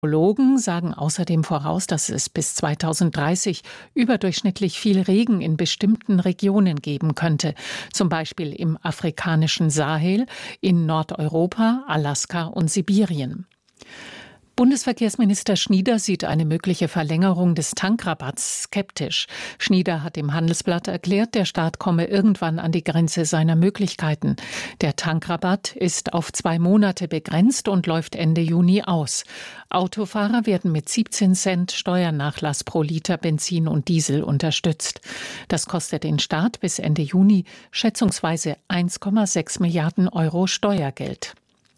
Meteorologen sagen außerdem voraus, dass es bis 2030 überdurchschnittlich viel Regen in bestimmten Regionen geben könnte, zum Beispiel im afrikanischen Sahel, in Nordeuropa, Alaska und Sibirien. Bundesverkehrsminister Schnieder sieht eine mögliche Verlängerung des Tankrabatts skeptisch. Schnieder hat im Handelsblatt erklärt, der Staat komme irgendwann an die Grenze seiner Möglichkeiten. Der Tankrabatt ist auf 2 Monate begrenzt und läuft Ende Juni aus. Autofahrer werden mit 17 Cent Steuernachlass pro Liter Benzin und Diesel unterstützt. Das kostet den Staat bis Ende Juni schätzungsweise 1,6 Milliarden Euro Steuergeld.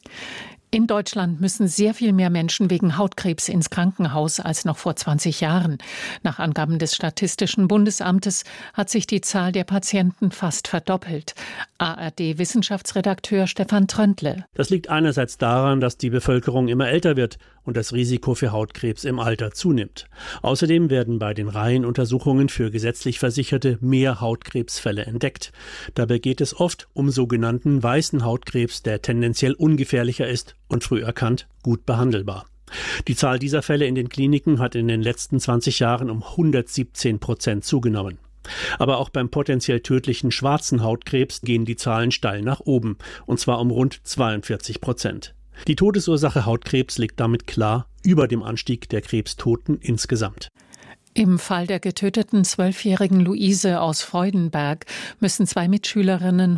In Deutschland müssen sehr viel mehr Menschen wegen Hautkrebs ins Krankenhaus als noch vor 20 Jahren. Nach Angaben des Statistischen Bundesamtes hat sich die Zahl der Patienten fast verdoppelt. ARD-Wissenschaftsredakteur Stefan Tröntle. Das liegt einerseits daran, dass die Bevölkerung immer älter wird und das Risiko für Hautkrebs im Alter zunimmt. Außerdem werden bei den Reihenuntersuchungen für gesetzlich Versicherte mehr Hautkrebsfälle entdeckt. Dabei geht es oft um sogenannten weißen Hautkrebs, der tendenziell ungefährlicher ist und früh erkannt gut behandelbar. Die Zahl dieser Fälle in den Kliniken hat in den letzten 20 Jahren um 117% zugenommen. Aber auch beim potenziell tödlichen schwarzen Hautkrebs gehen die Zahlen steil nach oben, und zwar um rund 42%. Die Todesursache Hautkrebs liegt damit klar über dem Anstieg der Krebstoten insgesamt. Im Fall der getöteten 12-jährigen Luise aus Freudenberg müssen 2 Mitschülerinnen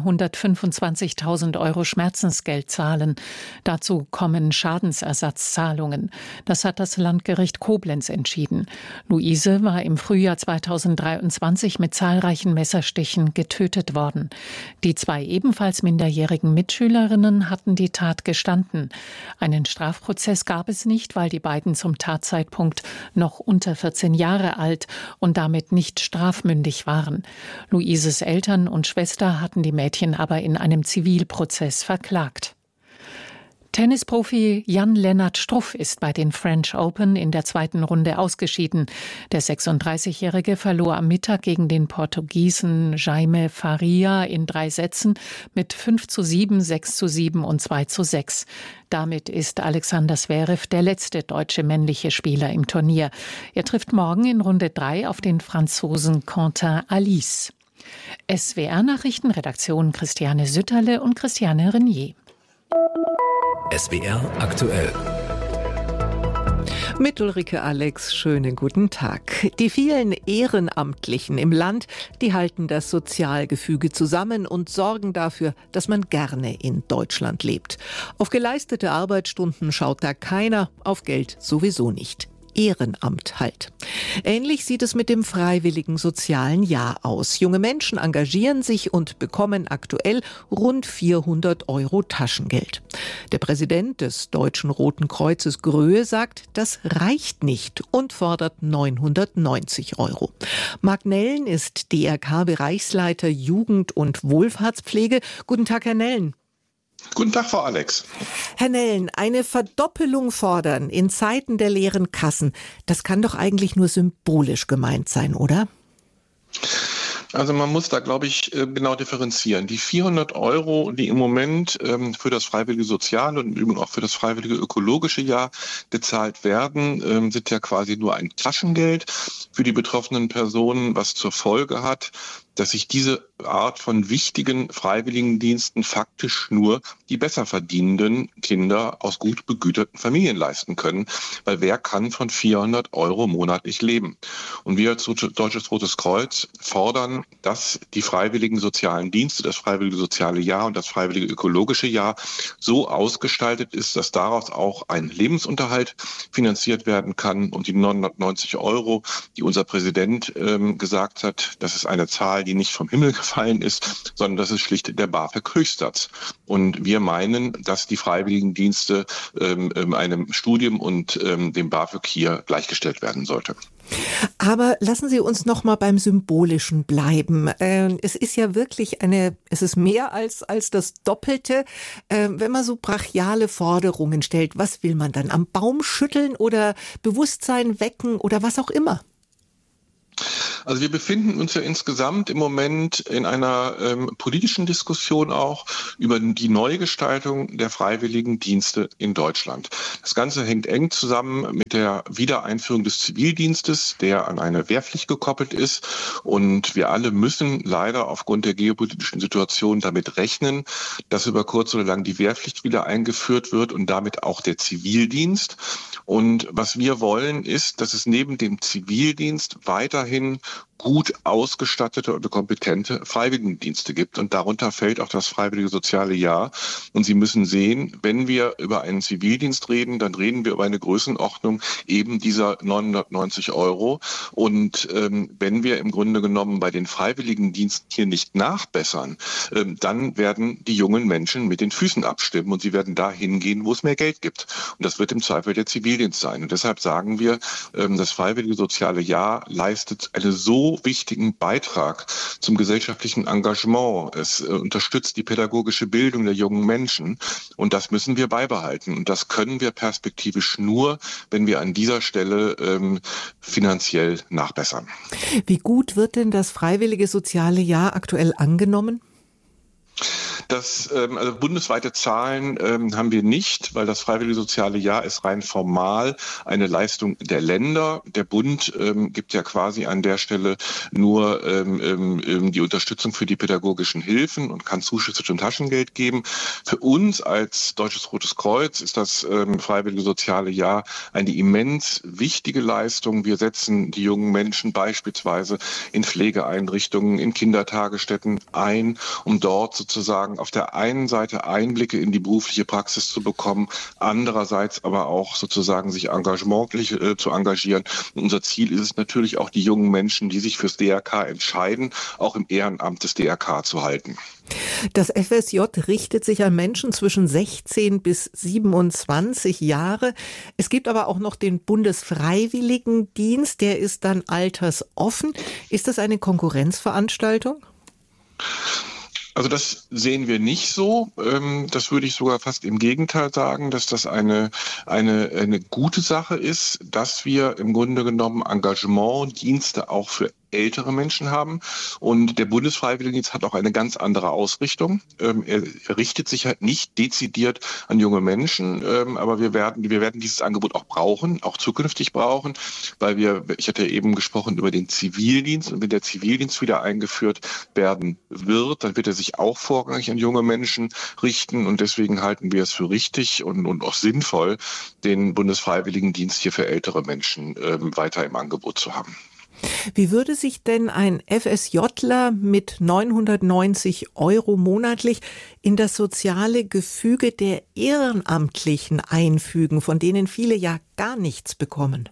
125.000 Euro Schmerzensgeld zahlen. Dazu kommen Schadensersatzzahlungen. Das hat das Landgericht Koblenz entschieden. Luise war im Frühjahr 2023 mit zahlreichen Messerstichen getötet worden. Die 2 ebenfalls minderjährigen Mitschülerinnen hatten die Tat gestanden. Einen Strafprozess gab es nicht, weil die beiden zum Tatzeitpunkt noch unter 14 Jahre alt und damit nicht strafmündig waren. Luises Eltern und Schwester hatten die Mädchen aber in einem Zivilprozess verklagt. Tennisprofi Jan-Lennart Struff ist bei den French Open in der 2. Runde ausgeschieden. Der 36-Jährige verlor am Mittag gegen den Portugiesen Jaime Faria in 3 Sätzen mit 5:7, 6:7 und 2:6. Damit ist Alexander Zverev der letzte deutsche männliche Spieler im Turnier. Er trifft morgen in Runde 3 auf den Franzosen Quentin Alice. SWR-Nachrichtenredaktion Christiane Sütterle und Christiane Renier. SWR aktuell. Mit Ulrike Alex, schönen guten Tag. Die vielen Ehrenamtlichen im Land, die halten das Sozialgefüge zusammen und sorgen dafür, dass man gerne in Deutschland lebt. Auf geleistete Arbeitsstunden schaut da keiner, auf Geld sowieso nicht. Ehrenamt halt. Ähnlich sieht es mit dem Freiwilligen Sozialen Jahr aus. Junge Menschen engagieren sich und bekommen aktuell rund 400 Euro Taschengeld. Der Präsident des Deutschen Roten Kreuzes Gröhe sagt, das reicht nicht und fordert 990 Euro. Marc Nellen ist DRK-Bereichsleiter Jugend- und Wohlfahrtspflege. Guten Tag, Herr Nellen. Guten Tag, Frau Alex. Herr Nellen, eine Verdoppelung fordern in Zeiten der leeren Kassen, das kann doch eigentlich nur symbolisch gemeint sein, oder? Also man muss da, glaube ich, genau differenzieren. Die 400 Euro, die im Moment für das freiwillige Soziale und im Übrigen auch für das freiwillige ökologische Jahr gezahlt werden, sind ja quasi nur ein Taschengeld für die betroffenen Personen, was zur Folge hat, dass sich diese Art von wichtigen Freiwilligendiensten faktisch nur die besser verdienenden Kinder aus gut begüterten Familien leisten können. Weil wer kann von 400 Euro monatlich leben? Und wir als Deutsches Rotes Kreuz fordern, dass die freiwilligen sozialen Dienste, das freiwillige soziale Jahr und das freiwillige ökologische Jahr so ausgestaltet ist, dass daraus auch ein Lebensunterhalt finanziert werden kann. Und die 990 Euro, die unser Präsident gesagt hat, das ist eine Zahl, die nicht vom Himmel gefallen ist, sondern das ist schlicht der BAföG-Höchstsatz. Und wir meinen, dass die Freiwilligendienste einem Studium und dem BAföG hier gleichgestellt werden sollte. Aber lassen Sie uns noch mal beim Symbolischen bleiben. Es ist ja wirklich es ist mehr als das Doppelte. Wenn man so brachiale Forderungen stellt, was will man dann? Am Baum schütteln oder Bewusstsein wecken oder was auch immer? Also wir befinden uns ja insgesamt im Moment in einer politischen Diskussion auch über die Neugestaltung der freiwilligen Dienste in Deutschland. Das Ganze hängt eng zusammen mit der Wiedereinführung des Zivildienstes, der an eine Wehrpflicht gekoppelt ist. Und wir alle müssen leider aufgrund der geopolitischen Situation damit rechnen, dass über kurz oder lang die Wehrpflicht wieder eingeführt wird und damit auch der Zivildienst. Und was wir wollen, ist, dass es neben dem Zivildienst weiterhin gut ausgestattete und kompetente Freiwilligendienste gibt. Und darunter fällt auch das Freiwillige Soziale Jahr. Und Sie müssen sehen, wenn wir über einen Zivildienst reden, dann reden wir über eine Größenordnung eben dieser 990 €. Und wenn wir im Grunde genommen bei den Freiwilligendiensten hier nicht nachbessern, dann werden die jungen Menschen mit den Füßen abstimmen und sie werden dahin gehen, wo es mehr Geld gibt. Und das wird im Zweifel der Zivildienst sein. Und deshalb sagen wir, das Freiwillige Soziale Jahr leistet eine so wichtigen Beitrag zum gesellschaftlichen Engagement. Es unterstützt die pädagogische Bildung der jungen Menschen und das müssen wir beibehalten. Und das können wir perspektivisch nur, wenn wir an dieser Stelle finanziell nachbessern. Wie gut wird denn das Freiwillige Soziale Jahr aktuell angenommen? Also bundesweite Zahlen haben wir nicht, weil das Freiwillige Soziale Jahr ist rein formal eine Leistung der Länder. Der Bund gibt ja quasi an der Stelle nur die Unterstützung für die pädagogischen Hilfen und kann Zuschüsse zum Taschengeld geben. Für uns als Deutsches Rotes Kreuz ist das Freiwillige Soziale Jahr eine immens wichtige Leistung. Wir setzen die jungen Menschen beispielsweise in Pflegeeinrichtungen, in Kindertagesstätten ein, um dort sozusagen auf der einen Seite Einblicke in die berufliche Praxis zu bekommen, andererseits aber auch sozusagen sich engagementlich zu engagieren. Und unser Ziel ist es natürlich auch, die jungen Menschen, die sich fürs DRK entscheiden, auch im Ehrenamt des DRK zu halten. Das FSJ richtet sich an Menschen zwischen 16 bis 27 Jahre. Es gibt aber auch noch den Bundesfreiwilligendienst, der ist dann altersoffen. Ist das eine Konkurrenzveranstaltung? Also das sehen wir nicht so. Das würde ich sogar fast im Gegenteil sagen, dass das eine gute Sache ist, dass wir im Grunde genommen Engagementdienste auch für ältere Menschen haben. Und der Bundesfreiwilligendienst hat auch eine ganz andere Ausrichtung. Er richtet sich halt nicht dezidiert an junge Menschen, aber wir werden dieses Angebot auch brauchen, auch zukünftig brauchen, weil ich hatte eben gesprochen über den Zivildienst, und wenn der Zivildienst wieder eingeführt werden wird, dann wird er sich auch vorrangig an junge Menschen richten und deswegen halten wir es für richtig und auch sinnvoll, den Bundesfreiwilligendienst hier für ältere Menschen weiter im Angebot zu haben. Wie würde sich denn ein FSJler mit 990 € monatlich in das soziale Gefüge der Ehrenamtlichen einfügen, von denen viele ja gar nichts bekommen?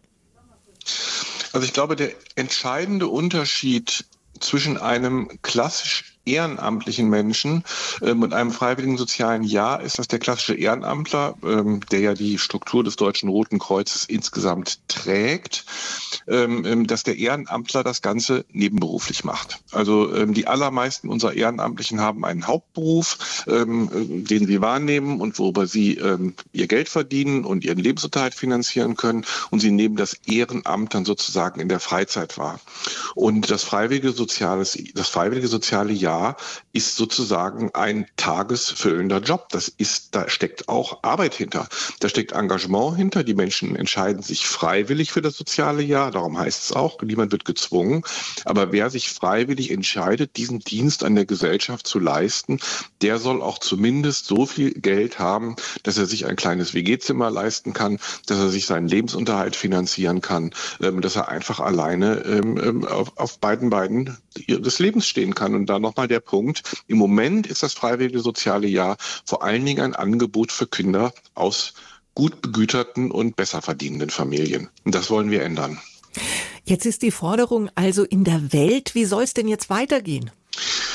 Also ich glaube, der entscheidende Unterschied zwischen einem klassisch ehrenamtlichen Menschen und einem freiwilligen sozialen Jahr ist, dass der klassische Ehrenamtler, der ja die Struktur des Deutschen Roten Kreuzes insgesamt trägt, dass der Ehrenamtler das Ganze nebenberuflich macht. Also die allermeisten unserer Ehrenamtlichen haben einen Hauptberuf, den sie wahrnehmen und worüber sie ihr Geld verdienen und ihren Lebensunterhalt finanzieren können, und sie nehmen das Ehrenamt dann sozusagen in der Freizeit wahr. Und das freiwillige soziale Jahr ist sozusagen ein tagesfüllender Job. Da steckt auch Arbeit hinter. Da steckt Engagement hinter. Die Menschen entscheiden sich freiwillig für das soziale Jahr. Darum heißt es auch, niemand wird gezwungen. Aber wer sich freiwillig entscheidet, diesen Dienst an der Gesellschaft zu leisten, der soll auch zumindest so viel Geld haben, dass er sich ein kleines WG-Zimmer leisten kann, dass er sich seinen Lebensunterhalt finanzieren kann, dass er einfach alleine auf beiden Beinen des Lebens stehen kann. Und dann nochmal der Punkt: Im Moment ist das Freiwillige Soziale Jahr vor allen Dingen ein Angebot für Kinder aus gut begüterten und besser verdienenden Familien. Und das wollen wir ändern. Jetzt ist die Forderung also in der Welt, wie soll es denn jetzt weitergehen?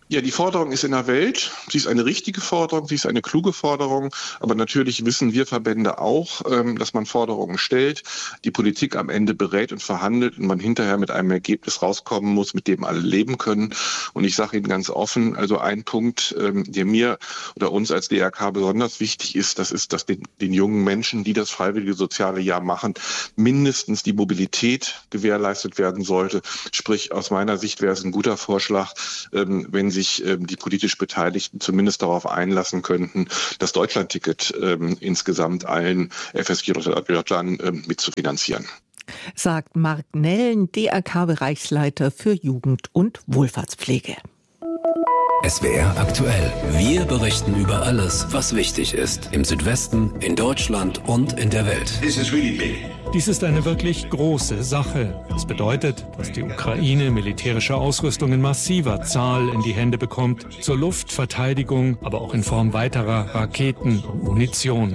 Ja, die Forderung ist in der Welt. Sie ist eine richtige Forderung, sie ist eine kluge Forderung. Aber natürlich wissen wir Verbände auch, dass man Forderungen stellt, die Politik am Ende berät und verhandelt und man hinterher mit einem Ergebnis rauskommen muss, mit dem alle leben können. Und ich sage Ihnen ganz offen, also ein Punkt, der mir oder uns als DRK besonders wichtig ist, das ist, dass den jungen Menschen, die das freiwillige soziale Jahr machen, mindestens die Mobilität gewährleistet werden sollte. Sprich, aus meiner Sicht wäre es ein guter Vorschlag, wenn sich die politisch Beteiligten zumindest darauf einlassen könnten, das Deutschlandticket insgesamt allen FSJ-Lern mitzufinanzieren. Sagt Marc Nellen, DRK-Bereichsleiter für Jugend- und Wohlfahrtspflege. SWR aktuell. Wir berichten über alles, was wichtig ist. Im Südwesten, in Deutschland und in der Welt. Dies ist eine wirklich große Sache. Das bedeutet, dass die Ukraine militärische Ausrüstung in massiver Zahl in die Hände bekommt, zur Luftverteidigung, aber auch in Form weiterer Raketen und Munition.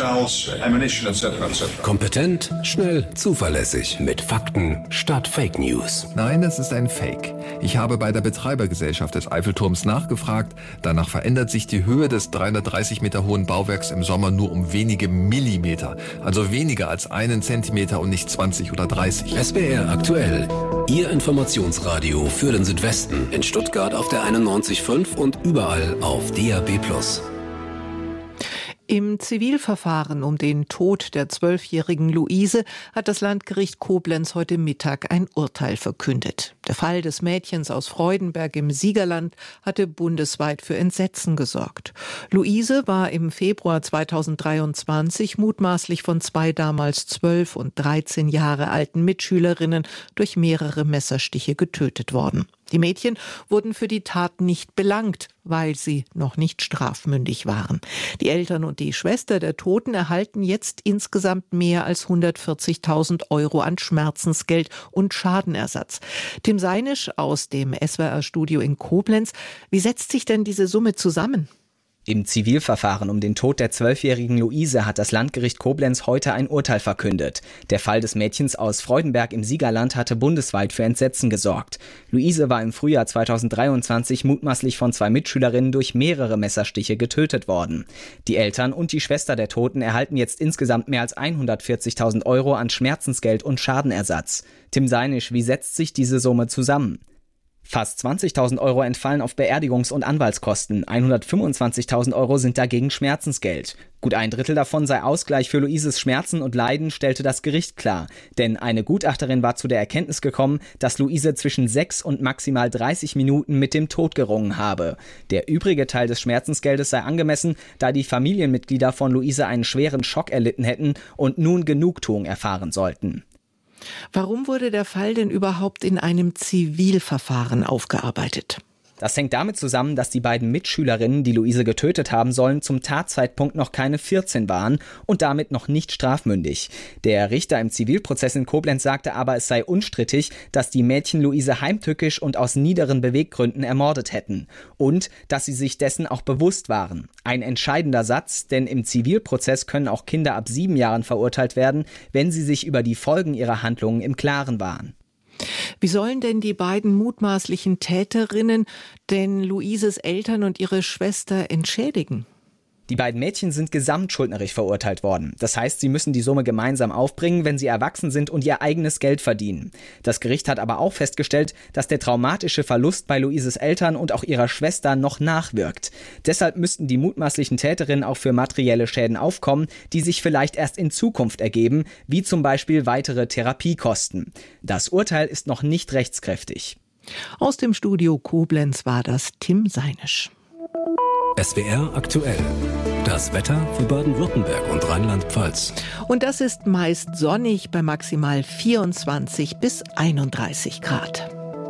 Kompetent, schnell, zuverlässig, mit Fakten statt Fake News. Nein, es ist ein Fake. Ich habe bei der Betreibergesellschaft des Eiffelturms nachgefragt. Danach verändert sich die Höhe des 330 Meter hohen Bauwerks im Sommer nur um wenige Millimeter. Also weniger als 1 Zentimeter und nicht 20 oder 30. SWR aktuell. Ihr Informationsradio für den Südwesten. In Stuttgart auf der 91.5 und überall auf DAB+. Im Zivilverfahren um den Tod der 12-jährigen Luise hat das Landgericht Koblenz heute Mittag ein Urteil verkündet. Der Fall des Mädchens aus Freudenberg im Siegerland hatte bundesweit für Entsetzen gesorgt. Luise war im Februar 2023 mutmaßlich von 2 damals 12 und 13 Jahre alten Mitschülerinnen durch mehrere Messerstiche getötet worden. Die Mädchen wurden für die Tat nicht belangt, weil sie noch nicht strafmündig waren. Die Eltern und die Schwester der Toten erhalten jetzt insgesamt mehr als 140.000 € an Schmerzensgeld und Schadenersatz. Tim Seinisch aus dem SWR-Studio in Koblenz. Wie setzt sich denn diese Summe zusammen? Im Zivilverfahren um den Tod der 12-jährigen Luise hat das Landgericht Koblenz heute ein Urteil verkündet. Der Fall des Mädchens aus Freudenberg im Siegerland hatte bundesweit für Entsetzen gesorgt. Luise war im Frühjahr 2023 mutmaßlich von 2 Mitschülerinnen durch mehrere Messerstiche getötet worden. Die Eltern und die Schwester der Toten erhalten jetzt insgesamt mehr als 140.000 € an Schmerzensgeld und Schadenersatz. Tim Seinisch, wie setzt sich diese Summe zusammen? Fast 20.000 € entfallen auf Beerdigungs- und Anwaltskosten. 125.000 € sind dagegen Schmerzensgeld. Gut ein Drittel davon sei Ausgleich für Luises Schmerzen und Leiden, stellte das Gericht klar. Denn eine Gutachterin war zu der Erkenntnis gekommen, dass Luise zwischen 6 und maximal 30 Minuten mit dem Tod gerungen habe. Der übrige Teil des Schmerzensgeldes sei angemessen, da die Familienmitglieder von Luise einen schweren Schock erlitten hätten und nun Genugtuung erfahren sollten. Warum wurde der Fall denn überhaupt in einem Zivilverfahren aufgearbeitet? Das hängt damit zusammen, dass die beiden Mitschülerinnen, die Luise getötet haben sollen, zum Tatzeitpunkt noch keine 14 waren und damit noch nicht strafmündig. Der Richter im Zivilprozess in Koblenz sagte aber, es sei unstrittig, dass die Mädchen Luise heimtückisch und aus niederen Beweggründen ermordet hätten und dass sie sich dessen auch bewusst waren. Ein entscheidender Satz, denn im Zivilprozess können auch Kinder ab 7 Jahren verurteilt werden, wenn sie sich über die Folgen ihrer Handlungen im Klaren waren. Wie sollen denn die beiden mutmaßlichen Täterinnen denn Luises Eltern und ihre Schwester entschädigen? Die beiden Mädchen sind gesamtschuldnerig verurteilt worden. Das heißt, sie müssen die Summe gemeinsam aufbringen, wenn sie erwachsen sind und ihr eigenes Geld verdienen. Das Gericht hat aber auch festgestellt, dass der traumatische Verlust bei Luises Eltern und auch ihrer Schwester noch nachwirkt. Deshalb müssten die mutmaßlichen Täterinnen auch für materielle Schäden aufkommen, die sich vielleicht erst in Zukunft ergeben, wie zum Beispiel weitere Therapiekosten. Das Urteil ist noch nicht rechtskräftig. Aus dem Studio Koblenz war das Tim Seinisch. SWR aktuell. Das Wetter für Baden-Württemberg und Rheinland-Pfalz. Und das ist meist sonnig bei maximal 24 bis 31 Grad.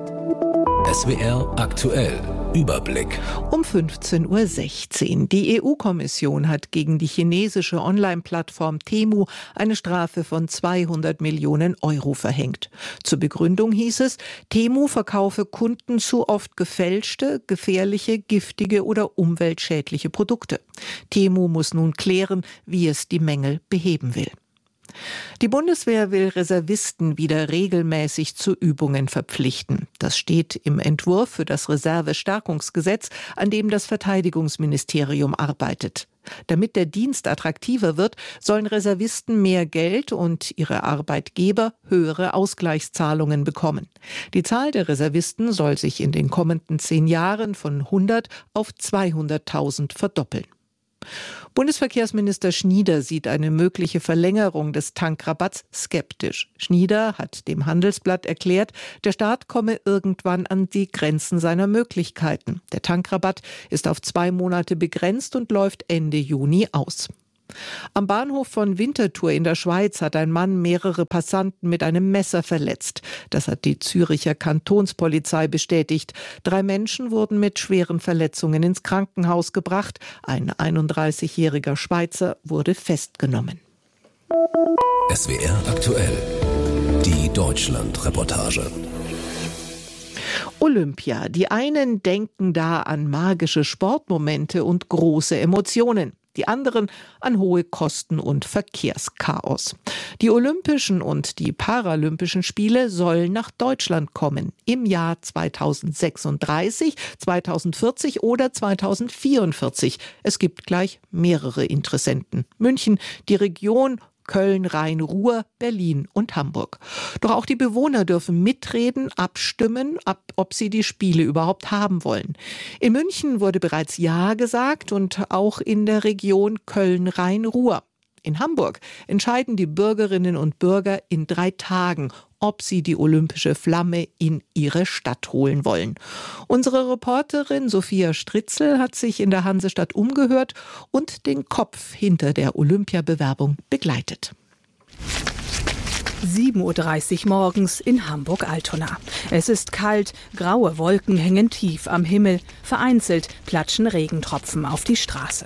SWR aktuell. Überblick. Um 15.16 Uhr. Die EU-Kommission hat gegen die chinesische Online-Plattform Temu eine Strafe von 200 Millionen € verhängt. Zur Begründung hieß es, Temu verkaufe Kunden zu oft gefälschte, gefährliche, giftige oder umweltschädliche Produkte. Temu muss nun klären, wie es die Mängel beheben will. Die Bundeswehr will Reservisten wieder regelmäßig zu Übungen verpflichten. Das steht im Entwurf für das Reservestärkungsgesetz, an dem das Verteidigungsministerium arbeitet. Damit der Dienst attraktiver wird, sollen Reservisten mehr Geld und ihre Arbeitgeber höhere Ausgleichszahlungen bekommen. Die Zahl der Reservisten soll sich in den kommenden 10 Jahren von 100 auf 200.000 verdoppeln. Bundesverkehrsminister Schnieder sieht eine mögliche Verlängerung des Tankrabatts skeptisch. Schnieder hat dem Handelsblatt erklärt, der Staat komme irgendwann an die Grenzen seiner Möglichkeiten. Der Tankrabatt ist auf 2 Monate begrenzt und läuft Ende Juni aus. Am Bahnhof von Winterthur in der Schweiz hat ein Mann mehrere Passanten mit einem Messer verletzt. Das hat die Züricher Kantonspolizei bestätigt. 3 Menschen wurden mit schweren Verletzungen ins Krankenhaus gebracht. Ein 31-jähriger Schweizer wurde festgenommen. SWR aktuell. Die Deutschland-Reportage. Olympia. Die einen denken da an magische Sportmomente und große Emotionen. Die anderen an hohe Kosten und Verkehrschaos. Die Olympischen und die Paralympischen Spiele sollen nach Deutschland kommen. Im Jahr 2036, 2040 oder 2044. Es gibt gleich mehrere Interessenten. München, die Region, Köln, Rhein-Ruhr, Berlin und Hamburg. Doch auch die Bewohner dürfen mitreden, abstimmen, ob sie die Spiele überhaupt haben wollen. In München wurde bereits Ja gesagt und auch in der Region Köln-Rhein-Ruhr. In Hamburg entscheiden die Bürgerinnen und Bürger in 3 Tagen, ob sie die olympische Flamme in ihre Stadt holen wollen. Unsere Reporterin Sophia Stritzel hat sich in der Hansestadt umgehört und den Kopf hinter der Olympiabewerbung begleitet. 7:30 Uhr morgens in Hamburg-Altona. Es ist kalt, graue Wolken hängen tief am Himmel, vereinzelt platschen Regentropfen auf die Straße.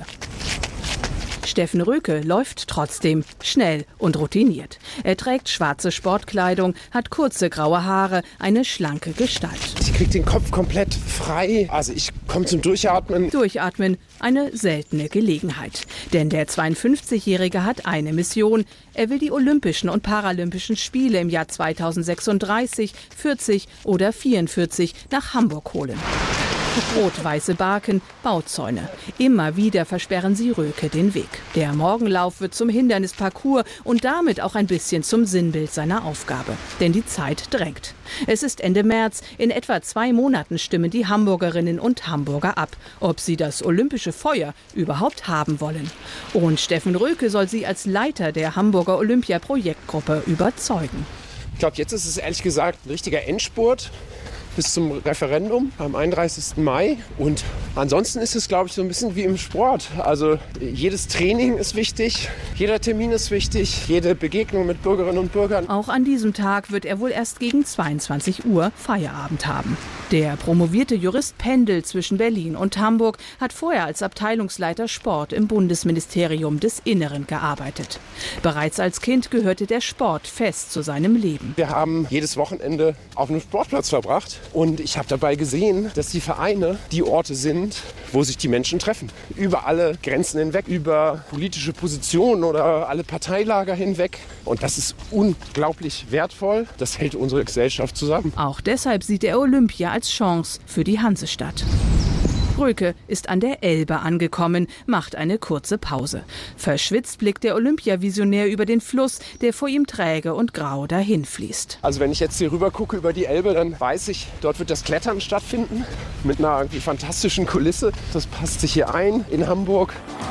Steffen Röke läuft trotzdem schnell und routiniert. Er trägt schwarze Sportkleidung, hat kurze graue Haare, eine schlanke Gestalt. Ich kriege den Kopf komplett frei. Also ich komme zum Durchatmen. Durchatmen, eine seltene Gelegenheit. Denn der 52-Jährige hat eine Mission. Er will die Olympischen und Paralympischen Spiele im Jahr 2036, 40 oder 44 nach Hamburg holen. Rot-weiße Barken, Bauzäune. Immer wieder versperren sie Röke den Weg. Der Morgenlauf wird zum Hindernisparcours und damit auch ein bisschen zum Sinnbild seiner Aufgabe. Denn die Zeit drängt. Es ist Ende März. In etwa 2 Monaten stimmen die Hamburgerinnen und Hamburger ab, ob sie das olympische Feuer überhaupt haben wollen. Und Steffen Röke soll sie als Leiter der Hamburger Olympia-Projektgruppe überzeugen. Ich glaube, jetzt ist es ehrlich gesagt ein richtiger Endspurt bis zum Referendum am 31. Mai. Und ansonsten ist es, glaube ich, so ein bisschen wie im Sport. Also jedes Training ist wichtig, jeder Termin ist wichtig, jede Begegnung mit Bürgerinnen und Bürgern. Auch an diesem Tag wird er wohl erst gegen 22 Uhr Feierabend haben. Der promovierte Jurist pendelt zwischen Berlin und Hamburg, hat vorher als Abteilungsleiter Sport im Bundesministerium des Inneren gearbeitet. Bereits als Kind gehörte der Sport fest zu seinem Leben. Wir haben jedes Wochenende auf einem Sportplatz verbracht. Und ich habe dabei gesehen, dass die Vereine die Orte sind, wo sich die Menschen treffen. Über alle Grenzen hinweg, über politische Positionen oder alle Parteilager hinweg. Und das ist unglaublich wertvoll. Das hält unsere Gesellschaft zusammen. Auch deshalb sieht er Olympia als Chance für die Hansestadt. Röke ist an der Elbe angekommen, macht eine kurze Pause. Verschwitzt blickt der Olympiavisionär über den Fluss, der vor ihm träge und grau dahinfließt. Also wenn ich jetzt hier rüber gucke über die Elbe, dann weiß ich, dort wird das Klettern stattfinden mit einer irgendwie fantastischen Kulisse. Das passt sich hier ein in Hamburg.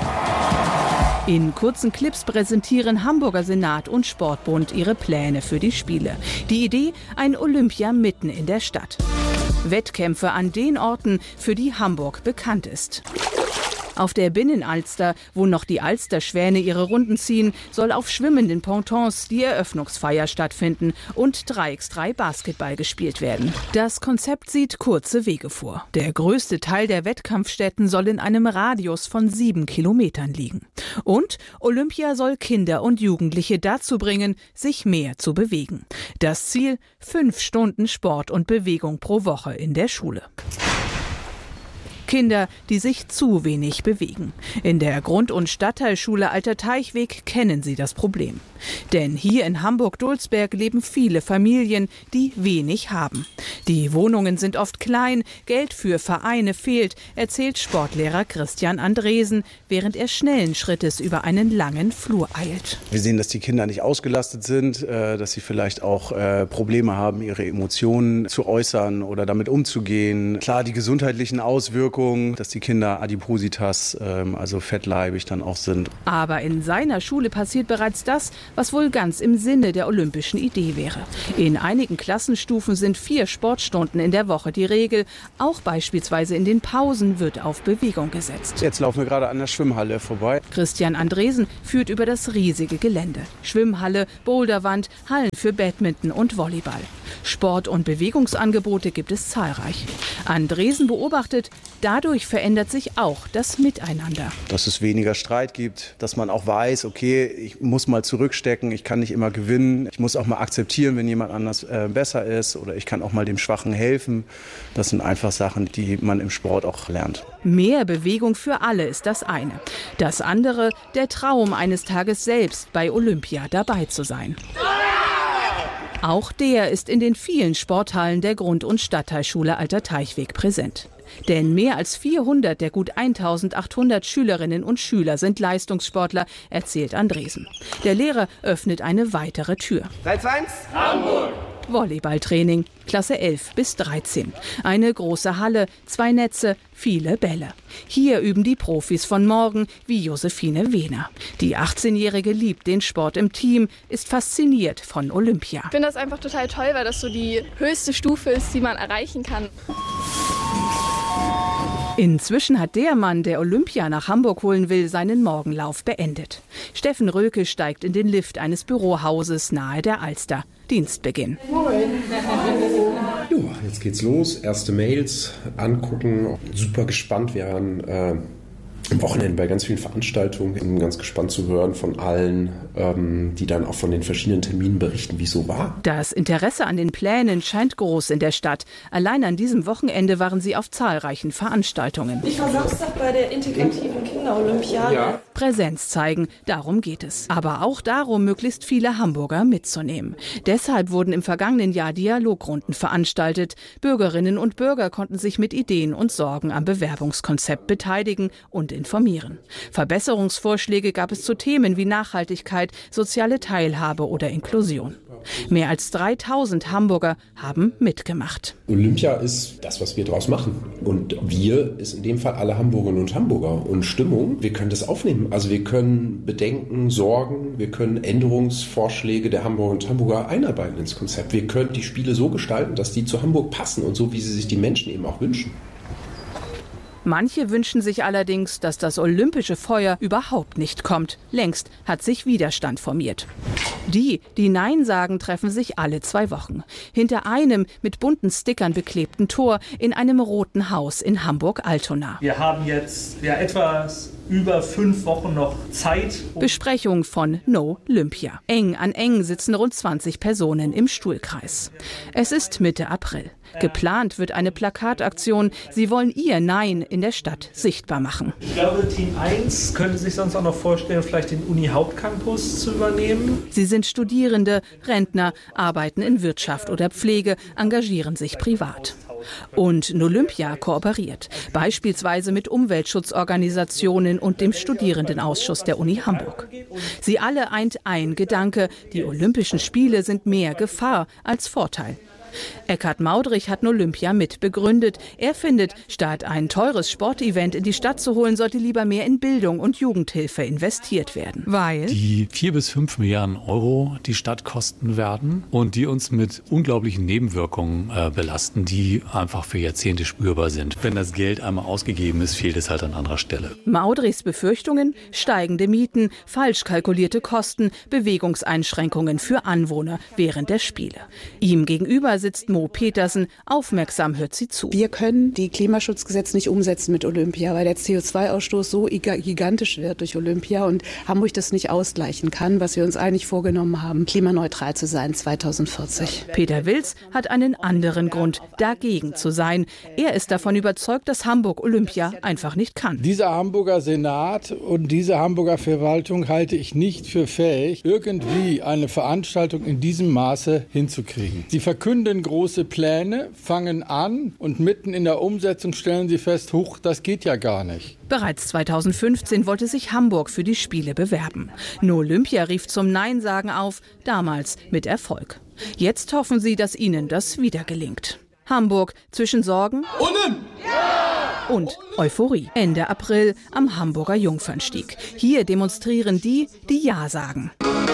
In kurzen Clips präsentieren Hamburger Senat und Sportbund ihre Pläne für die Spiele. Die Idee, ein Olympia mitten in der Stadt. Wettkämpfe an den Orten, für die Hamburg bekannt ist. Auf der Binnenalster, wo noch die Alsterschwäne ihre Runden ziehen, soll auf schwimmenden Pontons die Eröffnungsfeier stattfinden und 3x3 Basketball gespielt werden. Das Konzept sieht kurze Wege vor. Der größte Teil der Wettkampfstätten soll in einem Radius von 7 Kilometern liegen. Und Olympia soll Kinder und Jugendliche dazu bringen, sich mehr zu bewegen. Das Ziel: 5 Stunden Sport und Bewegung pro Woche in der Schule. Kinder, die sich zu wenig bewegen. In der Grund- und Stadtteilschule Alter Teichweg kennen sie das Problem. Denn hier in Hamburg-Dulsberg leben viele Familien, die wenig haben. Die Wohnungen sind oft klein, Geld für Vereine fehlt, erzählt Sportlehrer Christian Andresen, während er schnellen Schrittes über einen langen Flur eilt. Wir sehen, dass die Kinder nicht ausgelastet sind, dass sie vielleicht auch Probleme haben, ihre Emotionen zu äußern oder damit umzugehen. Klar, die gesundheitlichen Auswirkungen, dass die Kinder Adipositas, also fettleibig dann auch sind. Aber in seiner Schule passiert bereits das, was wohl ganz im Sinne der olympischen Idee wäre. In einigen Klassenstufen sind 4 Sportstunden in der Woche die Regel. Auch beispielsweise in den Pausen wird auf Bewegung gesetzt. Jetzt laufen wir gerade an der Schwimmhalle vorbei. Christian Andresen führt über das riesige Gelände. Schwimmhalle, Boulderwand, Hallen für Badminton und Volleyball. Sport- und Bewegungsangebote gibt es zahlreich. Andresen beobachtet, dadurch verändert sich auch das Miteinander. Dass es weniger Streit gibt, dass man auch weiß, okay, ich muss mal zurückstecken, ich kann nicht immer gewinnen. Ich muss auch mal akzeptieren, wenn jemand anders besser ist, oder ich kann auch mal dem Schwachen helfen. Das sind einfach Sachen, die man im Sport auch lernt. Mehr Bewegung für alle ist das eine. Das andere, der Traum, eines Tages selbst bei Olympia dabei zu sein. Auch der ist in den vielen Sporthallen der Grund- und Stadtteilschule Alter Teichweg präsent. Denn mehr als 400 der gut 1800 Schülerinnen und Schüler sind Leistungssportler, erzählt Andresen. Der Lehrer öffnet eine weitere Tür. 3-2-1, Hamburg! Volleyballtraining, Klasse 11 bis 13. Eine große Halle, 2 Netze, viele Bälle. Hier üben die Profis von morgen, wie Josephine Wehner. Die 18-Jährige liebt den Sport im Team, ist fasziniert von Olympia. Ich finde das einfach total toll, weil das so die höchste Stufe ist, die man erreichen kann. Inzwischen hat der Mann, der Olympia nach Hamburg holen will, seinen Morgenlauf beendet. Steffen Röke steigt in den Lift eines Bürohauses nahe der Alster. Dienstbeginn. Moin. Jo, jetzt geht's los. Erste Mails angucken. Super gespannt. Wir waren am Wochenende bei ganz vielen Veranstaltungen. Bin ganz gespannt zu hören von allen, die dann auch von den verschiedenen Terminen berichten, wie es so war. Das Interesse an den Plänen scheint groß in der Stadt. Allein an diesem Wochenende waren sie auf zahlreichen Veranstaltungen. Ich war Samstag bei der integrativen Kinderolympiade. Ja. Präsenz zeigen, darum geht es. Aber auch darum, möglichst viele Hamburger mitzunehmen. Deshalb wurden im vergangenen Jahr Dialogrunden veranstaltet. Bürgerinnen und Bürger konnten sich mit Ideen und Sorgen am Bewerbungskonzept beteiligen und informieren. Verbesserungsvorschläge gab es zu Themen wie Nachhaltigkeit, soziale Teilhabe oder Inklusion. Mehr als 3000 Hamburger haben mitgemacht. Olympia ist das, was wir draus machen. Und wir ist in dem Fall alle Hamburgerinnen und Hamburger. Und Stimmung, wir können das aufnehmen. Also wir können Bedenken, Sorgen, wir können Änderungsvorschläge der Hamburgerinnen und Hamburger einarbeiten ins Konzept. Wir können die Spiele so gestalten, dass die zu Hamburg passen und so, wie sie sich die Menschen eben auch wünschen. Manche wünschen sich allerdings, dass das olympische Feuer überhaupt nicht kommt. Längst hat sich Widerstand formiert. Die Nein sagen, treffen sich alle 2 Wochen. Hinter einem mit bunten Stickern beklebten Tor in einem roten Haus in Hamburg-Altona. Wir haben jetzt etwas über 5 Wochen noch Zeit. Besprechung von No Olympia. Eng an eng sitzen rund 20 Personen im Stuhlkreis. Es ist Mitte April. Geplant wird eine Plakataktion. Sie wollen ihr Nein in der Stadt sichtbar machen. Ich glaube, Team 1 könnte sich sonst auch noch vorstellen, vielleicht den Uni-Hauptcampus zu übernehmen. Sie sind Studierende, Rentner, arbeiten in Wirtschaft oder Pflege, engagieren sich privat. Und Olympia kooperiert, beispielsweise mit Umweltschutzorganisationen und dem Studierendenausschuss der Uni Hamburg. Sie alle eint ein Gedanke: Die Olympischen Spiele sind mehr Gefahr als Vorteil. Eckhard Maudrich hat Olympia mit begründet. Er findet, statt ein teures Sportevent in die Stadt zu holen, sollte lieber mehr in Bildung und Jugendhilfe investiert werden. Weil die 4 bis 5 Milliarden Euro die Stadt kosten werden und die uns mit unglaublichen Nebenwirkungen belasten, die einfach für Jahrzehnte spürbar sind. Wenn das Geld einmal ausgegeben ist, fehlt es halt an anderer Stelle. Maudrichs Befürchtungen: steigende Mieten, falsch kalkulierte Kosten, Bewegungseinschränkungen für Anwohner während der Spiele. Ihm gegenüber sitzt Mo Petersen. Aufmerksam hört sie zu. Wir können die Klimaschutzgesetze nicht umsetzen mit Olympia, weil der CO2-Ausstoß so gigantisch wird durch Olympia und Hamburg das nicht ausgleichen kann, was wir uns eigentlich vorgenommen haben, klimaneutral zu sein 2040. Peter Wilz hat einen anderen Grund, dagegen zu sein. Er ist davon überzeugt, dass Hamburg Olympia einfach nicht kann. Dieser Hamburger Senat und diese Hamburger Verwaltung halte ich nicht für fähig, irgendwie eine Veranstaltung in diesem Maße hinzukriegen. Sie verkünden große Pläne, fangen an und mitten in der Umsetzung stellen sie fest, huch, das geht ja gar nicht. Bereits 2015 wollte sich Hamburg für die Spiele bewerben. Nur Olympia rief zum Nein-Sagen auf, damals mit Erfolg. Jetzt hoffen sie, dass ihnen das wieder gelingt. Hamburg zwischen Sorgen und Euphorie. Ende April am Hamburger Jungfernstieg. Hier demonstrieren die Ja sagen.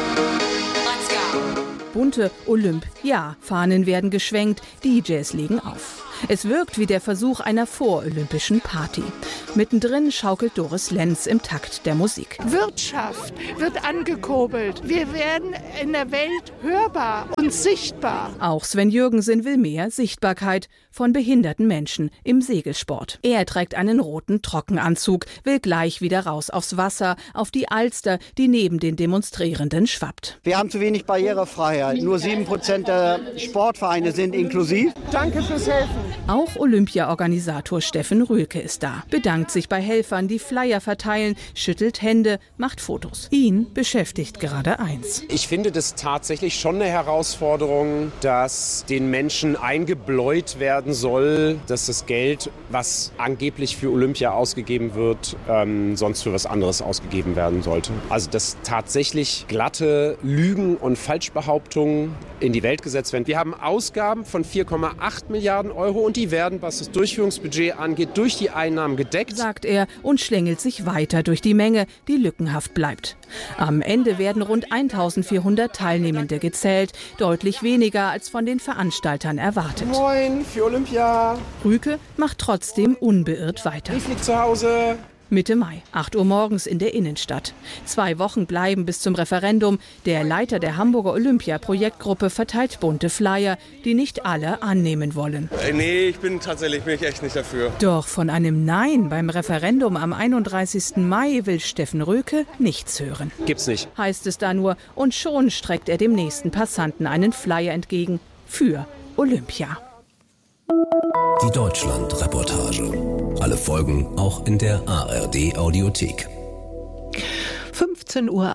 Bunte Olymp-Ja-Fahnen werden geschwenkt, DJs legen auf. Es wirkt wie der Versuch einer vorolympischen Party. Mittendrin schaukelt Doris Lenz im Takt der Musik. Wirtschaft wird angekurbelt. Wir werden in der Welt hörbar und sichtbar. Auch Sven Jürgensen will mehr Sichtbarkeit von behinderten Menschen im Segelsport. Er trägt einen roten Trockenanzug, will gleich wieder raus aufs Wasser, auf die Alster, die neben den Demonstrierenden schwappt. Wir haben zu wenig Barrierefreiheit. Nur 7% der Sportvereine sind inklusiv. Danke fürs Helfen. Auch Olympia-Organisator Steffen Rühlke ist da, bedankt sich bei Helfern, die Flyer verteilen, schüttelt Hände, macht Fotos. Ihn beschäftigt gerade eins. Ich finde das tatsächlich schon eine Herausforderung, dass den Menschen eingebläut werden soll, dass das Geld, was angeblich für Olympia ausgegeben wird, sonst für was anderes ausgegeben werden sollte. Also dass tatsächlich glatte Lügen und Falschbehauptungen in die Welt gesetzt werden. Wir haben Ausgaben von 4,8 Milliarden Euro und die werden, was das Durchführungsbudget angeht, durch die Einnahmen gedeckt, sagt er und schlängelt sich weiter durch die Menge, die lückenhaft bleibt. Am Ende werden rund 1400 Teilnehmende gezählt, deutlich weniger als von den Veranstaltern erwartet. Moin für Olympia. Rühlke macht trotzdem unbeirrt weiter. Ich flieg zu Hause. Mitte Mai, 8 Uhr morgens in der Innenstadt. 2 Wochen bleiben bis zum Referendum. Der Leiter der Hamburger Olympia-Projektgruppe verteilt bunte Flyer, die nicht alle annehmen wollen. Nee, ich bin echt nicht dafür. Doch von einem Nein beim Referendum am 31. Mai will Steffen Rühlke nichts hören. Gibt's nicht. Heißt es da nur und schon streckt er dem nächsten Passanten einen Flyer entgegen für Olympia. Die Deutschland-Reportage. Alle Folgen auch in der ARD-Audiothek. 15:28 Uhr.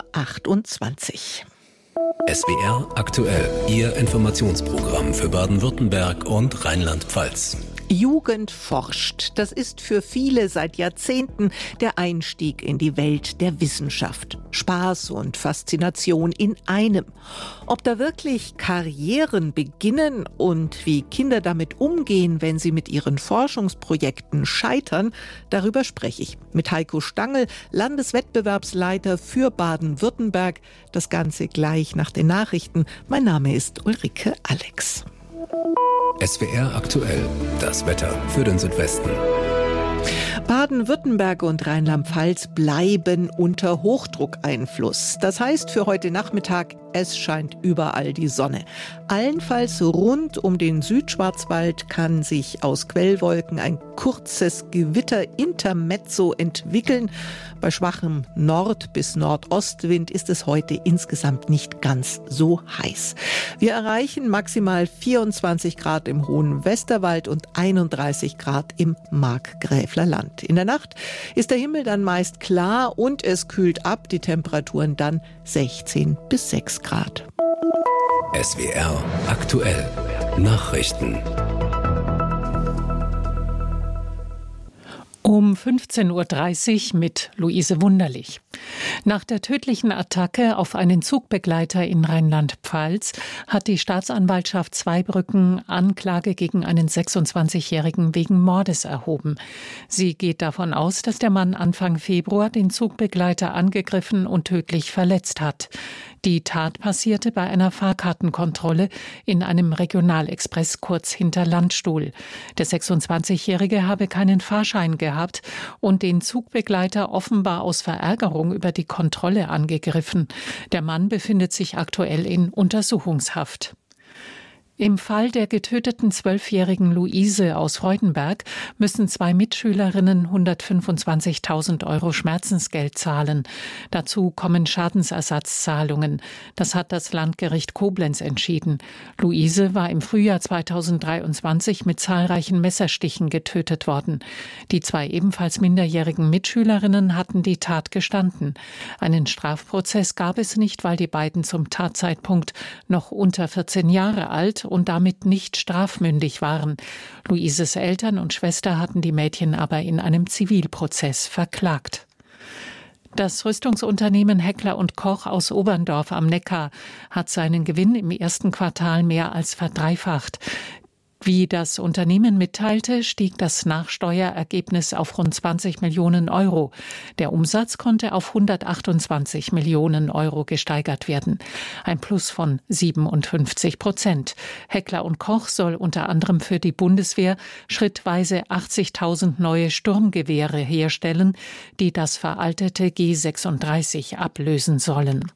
SWR aktuell. Ihr Informationsprogramm für Baden-Württemberg und Rheinland-Pfalz. Jugend forscht. Das ist für viele seit Jahrzehnten der Einstieg in die Welt der Wissenschaft. Spaß und Faszination in einem. Ob da wirklich Karrieren beginnen und wie Kinder damit umgehen, wenn sie mit ihren Forschungsprojekten scheitern, darüber spreche ich mit Heiko Stangl, Landeswettbewerbsleiter für Baden-Württemberg. Das Ganze gleich nach den Nachrichten. Mein Name ist Ulrike Alex. SWR aktuell. Das Wetter für den Südwesten. Baden-Württemberg und Rheinland-Pfalz bleiben unter Hochdruckeinfluss. Das heißt für heute Nachmittag, es scheint überall die Sonne. Allenfalls rund um den Südschwarzwald kann sich aus Quellwolken ein kurzes Gewitter-Intermezzo entwickeln. Bei schwachem Nord- bis Nordostwind ist es heute insgesamt nicht ganz so heiß. Wir erreichen maximal 24 Grad im hohen Westerwald und 31 Grad im Markgräflerland. In der Nacht ist der Himmel dann meist klar und es kühlt ab, die Temperaturen dann 16 bis 6 Grad. SWR aktuell. Nachrichten. Um 15:30 Uhr mit Luise Wunderlich. Nach der tödlichen Attacke auf einen Zugbegleiter in Rheinland-Pfalz hat die Staatsanwaltschaft Zweibrücken Anklage gegen einen 26-Jährigen wegen Mordes erhoben. Sie geht davon aus, dass der Mann Anfang Februar den Zugbegleiter angegriffen und tödlich verletzt hat. Die Tat passierte bei einer Fahrkartenkontrolle in einem Regionalexpress kurz hinter Landstuhl. Der 26-Jährige habe keinen Fahrschein gehabt und den Zugbegleiter offenbar aus Verärgerung über die Kontrolle angegriffen. Der Mann befindet sich aktuell in Untersuchungshaft. Im Fall der getöteten 12-jährigen Luise aus Freudenberg müssen 2 Mitschülerinnen 125.000 € Schmerzensgeld zahlen. Dazu kommen Schadensersatzzahlungen. Das hat das Landgericht Koblenz entschieden. Luise war im Frühjahr 2023 mit zahlreichen Messerstichen getötet worden. Die 2 ebenfalls minderjährigen Mitschülerinnen hatten die Tat gestanden. Einen Strafprozess gab es nicht, weil die beiden zum Tatzeitpunkt noch unter 14 Jahre alt und damit nicht strafmündig waren. Luises Eltern und Schwester hatten die Mädchen aber in einem Zivilprozess verklagt. Das Rüstungsunternehmen Heckler & Koch aus Oberndorf am Neckar hat seinen Gewinn im ersten Quartal mehr als verdreifacht. Wie das Unternehmen mitteilte, stieg das Nachsteuerergebnis auf rund 20 Millionen €. Der Umsatz konnte auf 128 Millionen € gesteigert werden. Ein Plus von 57%. Heckler & Koch soll unter anderem für die Bundeswehr schrittweise 80.000 neue Sturmgewehre herstellen, die das veraltete G36 ablösen sollen.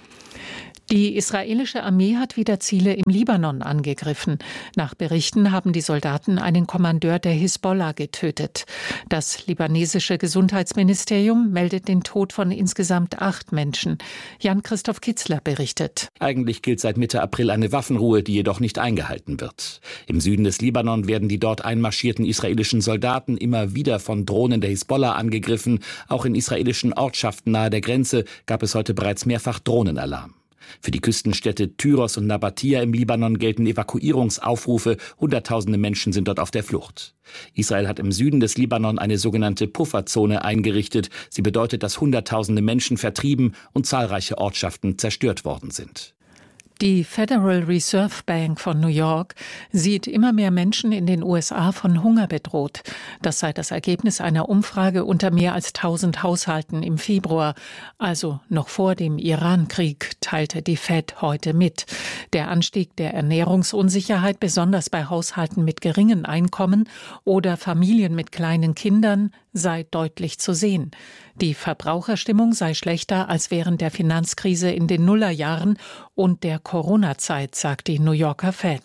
Die israelische Armee hat wieder Ziele im Libanon angegriffen. Nach Berichten haben die Soldaten einen Kommandeur der Hisbollah getötet. Das libanesische Gesundheitsministerium meldet den Tod von insgesamt 8 Menschen. Jan-Christoph Kitzler berichtet. Eigentlich gilt seit Mitte April eine Waffenruhe, die jedoch nicht eingehalten wird. Im Süden des Libanon werden die dort einmarschierten israelischen Soldaten immer wieder von Drohnen der Hisbollah angegriffen. Auch in israelischen Ortschaften nahe der Grenze gab es heute bereits mehrfach Drohnenalarm. Für die Küstenstädte Tyros und Nabatia im Libanon gelten Evakuierungsaufrufe. Hunderttausende Menschen sind dort auf der Flucht. Israel hat im Süden des Libanon eine sogenannte Pufferzone eingerichtet. Sie bedeutet, dass Hunderttausende Menschen vertrieben und zahlreiche Ortschaften zerstört worden sind. Die Federal Reserve Bank von New York sieht immer mehr Menschen in den USA von Hunger bedroht. Das sei das Ergebnis einer Umfrage unter mehr als 1000 Haushalten im Februar, also noch vor dem Iran-Krieg, teilte die Fed heute mit. Der Anstieg der Ernährungsunsicherheit, besonders bei Haushalten mit geringen Einkommen oder Familien mit kleinen Kindern, sei deutlich zu sehen. Die Verbraucherstimmung sei schlechter als während der Finanzkrise in den Nullerjahren und der Corona-Zeit, sagt die New Yorker Fed.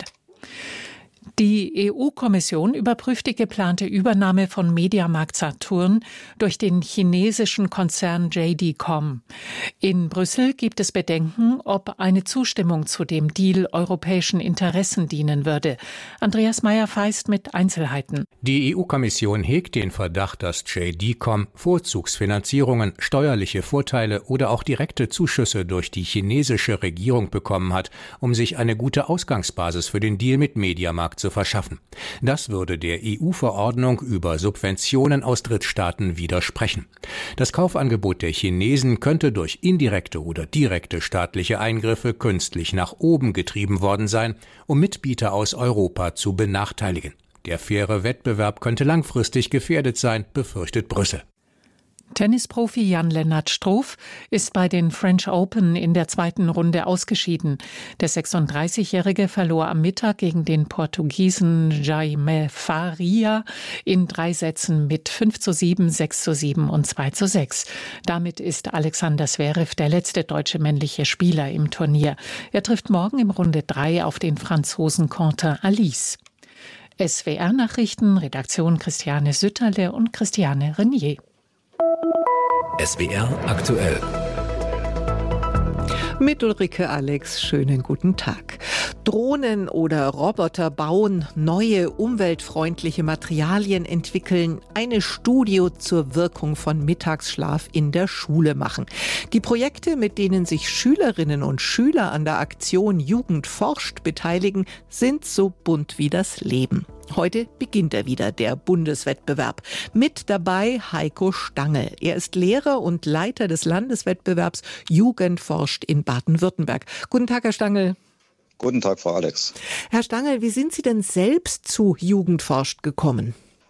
Die EU-Kommission überprüft die geplante Übernahme von Mediamarkt Saturn durch den chinesischen Konzern JD.com. In Brüssel gibt es Bedenken, ob eine Zustimmung zu dem Deal europäischen Interessen dienen würde. Andreas Meyer-Feist mit Einzelheiten. Die EU-Kommission hegt den Verdacht, dass JD.com Vorzugsfinanzierungen, steuerliche Vorteile oder auch direkte Zuschüsse durch die chinesische Regierung bekommen hat, um sich eine gute Ausgangsbasis für den Deal mit Mediamarkt zu verschaffen. Das würde der EU-Verordnung über Subventionen aus Drittstaaten widersprechen. Das Kaufangebot der Chinesen könnte durch indirekte oder direkte staatliche Eingriffe künstlich nach oben getrieben worden sein, um Mitbieter aus Europa zu benachteiligen. Der faire Wettbewerb könnte langfristig gefährdet sein, befürchtet Brüssel. Tennisprofi Jan-Lennart Struff ist bei den French Open in der 2. Runde ausgeschieden. Der 36-Jährige verlor am Mittag gegen den Portugiesen Jaime Faria in 3 Sätzen mit 5:7, 6:7 und 2:6. Damit ist Alexander Zverev der letzte deutsche männliche Spieler im Turnier. Er trifft morgen im Runde 3 auf den Franzosen Quentin Alice. SWR-Nachrichten, Redaktion Christiane Sütterle und Christiane Renier. SWR aktuell. Mit Ulrike Alex, schönen guten Tag. Drohnen oder Roboter bauen, neue umweltfreundliche Materialien entwickeln, eine Studie zur Wirkung von Mittagsschlaf in der Schule machen. Die Projekte, mit denen sich Schülerinnen und Schüler an der Aktion Jugend forscht beteiligen, sind so bunt wie das Leben. Heute beginnt er wieder, der Bundeswettbewerb. Mit dabei Heiko Stangl. Er ist Lehrer und Leiter des Landeswettbewerbs Jugend forscht in Baden-Württemberg. Guten Tag, Herr Stangl. Guten Tag, Frau Alex. Herr Stangl, wie sind Sie denn selbst zu Jugend forscht gekommen?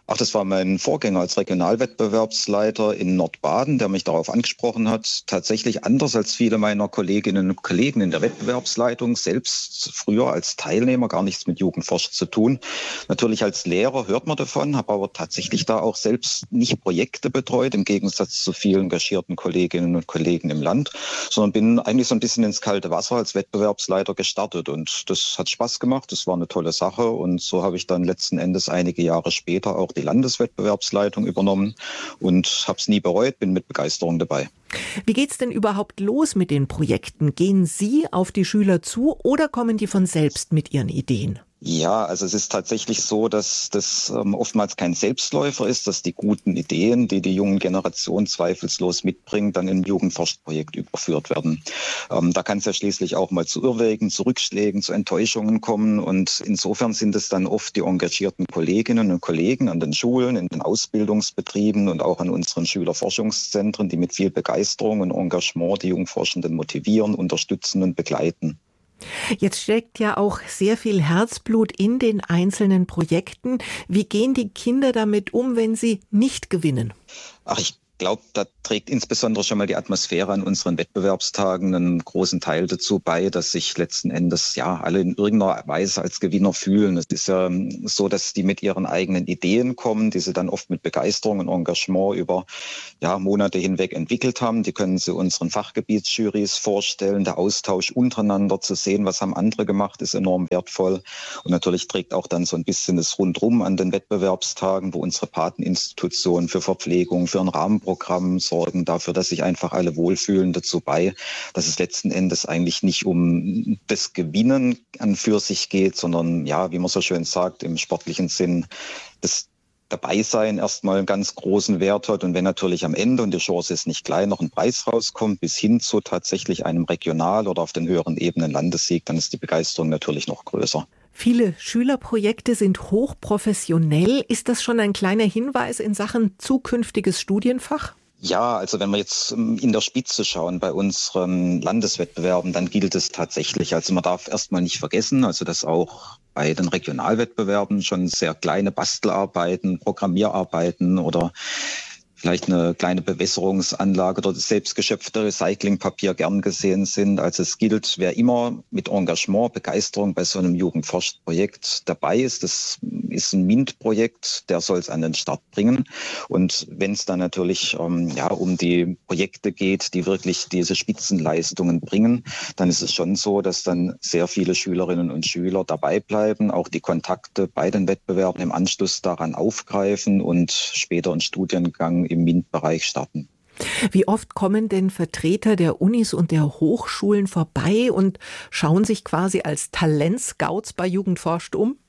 Ach, das war mein Vorgänger als Regionalwettbewerbsleiter in Nordbaden, der mich darauf angesprochen hat. Tatsächlich anders als viele meiner Kolleginnen und Kollegen in der Wettbewerbsleitung, selbst früher als Teilnehmer gar nichts mit Jugendforsch zu tun. Natürlich als Lehrer hört man davon, habe aber tatsächlich da auch selbst nicht Projekte betreut, im Gegensatz zu vielen engagierten Kolleginnen und Kollegen im Land, sondern bin eigentlich so ein bisschen ins kalte Wasser als Wettbewerbsleiter gestartet. Und das hat Spaß gemacht, das war eine tolle Sache. Und so habe ich dann letzten Endes einige Jahre später auch die Landeswettbewerbsleitung übernommen und habe es nie bereut, bin mit Begeisterung dabei. Wie geht's denn überhaupt los mit den Projekten? Gehen Sie auf die Schüler zu oder kommen die von selbst mit ihren Ideen? Ja, also es ist tatsächlich so, dass das oftmals kein Selbstläufer ist, dass die guten Ideen, die die jungen Generationen zweifelslos mitbringen, dann in ein Jugendforschprojekt überführt werden. Da kann es ja schließlich auch mal zu Irrwegen, zu Rückschlägen, zu Enttäuschungen kommen. Und insofern sind es dann oft die engagierten Kolleginnen und Kollegen an den Schulen, in den Ausbildungsbetrieben und auch an unseren Schülerforschungszentren, die mit viel Begeisterung und Engagement die Jungforschenden motivieren, unterstützen und begleiten. Jetzt steckt ja auch sehr viel Herzblut in den einzelnen Projekten. Wie gehen die Kinder damit um, wenn sie nicht gewinnen? Ach, ich glaube, da trägt insbesondere schon mal die Atmosphäre an unseren Wettbewerbstagen einen großen Teil dazu bei, dass sich letzten Endes ja alle in irgendeiner Weise als Gewinner fühlen. Es ist ja so, dass die mit ihren eigenen Ideen kommen, die sie dann oft mit Begeisterung und Engagement über Monate hinweg entwickelt haben. Die können sie unseren Fachgebietsjurys vorstellen. Der Austausch untereinander zu sehen, was haben andere gemacht, ist enorm wertvoll. Und natürlich trägt auch dann so ein bisschen das Rundrum an den Wettbewerbstagen, wo unsere Pateninstitutionen für Verpflegung, für ein Rahmenprogramm sorgen dafür, dass sich einfach alle wohlfühlen, dazu bei, dass es letzten Endes eigentlich nicht um das Gewinnen an für sich geht, sondern wie man so schön sagt, im sportlichen Sinn, das Dabeisein erstmal einen ganz großen Wert hat. Und wenn natürlich am Ende, und die Chance ist nicht klein, noch ein Preis rauskommt, bis hin zu tatsächlich einem Regional- oder auf den höheren Ebenen Landessieg, dann ist die Begeisterung natürlich noch größer. Viele Schülerprojekte sind hochprofessionell. Ist das schon ein kleiner Hinweis in Sachen zukünftiges Studienfach? Ja, also wenn wir jetzt in der Spitze schauen bei unseren Landeswettbewerben, dann gilt es tatsächlich. Also man darf erstmal nicht vergessen, also dass auch bei den Regionalwettbewerben schon sehr kleine Bastelarbeiten, Programmierarbeiten oder vielleicht eine kleine Bewässerungsanlage oder das selbstgeschöpfte Recyclingpapier gern gesehen sind. Also es gilt, wer immer mit Engagement, Begeisterung bei so einem Jugendforschprojekt dabei ist, das ist ein MINT-Projekt, der soll es an den Start bringen. Und wenn es dann natürlich um die Projekte geht, die wirklich diese Spitzenleistungen bringen, dann ist es schon so, dass dann sehr viele Schülerinnen und Schüler dabei bleiben, auch die Kontakte bei den Wettbewerben im Anschluss daran aufgreifen und später einen Studiengang im MINT-Bereich starten. Wie oft kommen denn Vertreter der Unis und der Hochschulen vorbei und schauen sich quasi als Talentscouts bei Jugend forscht um?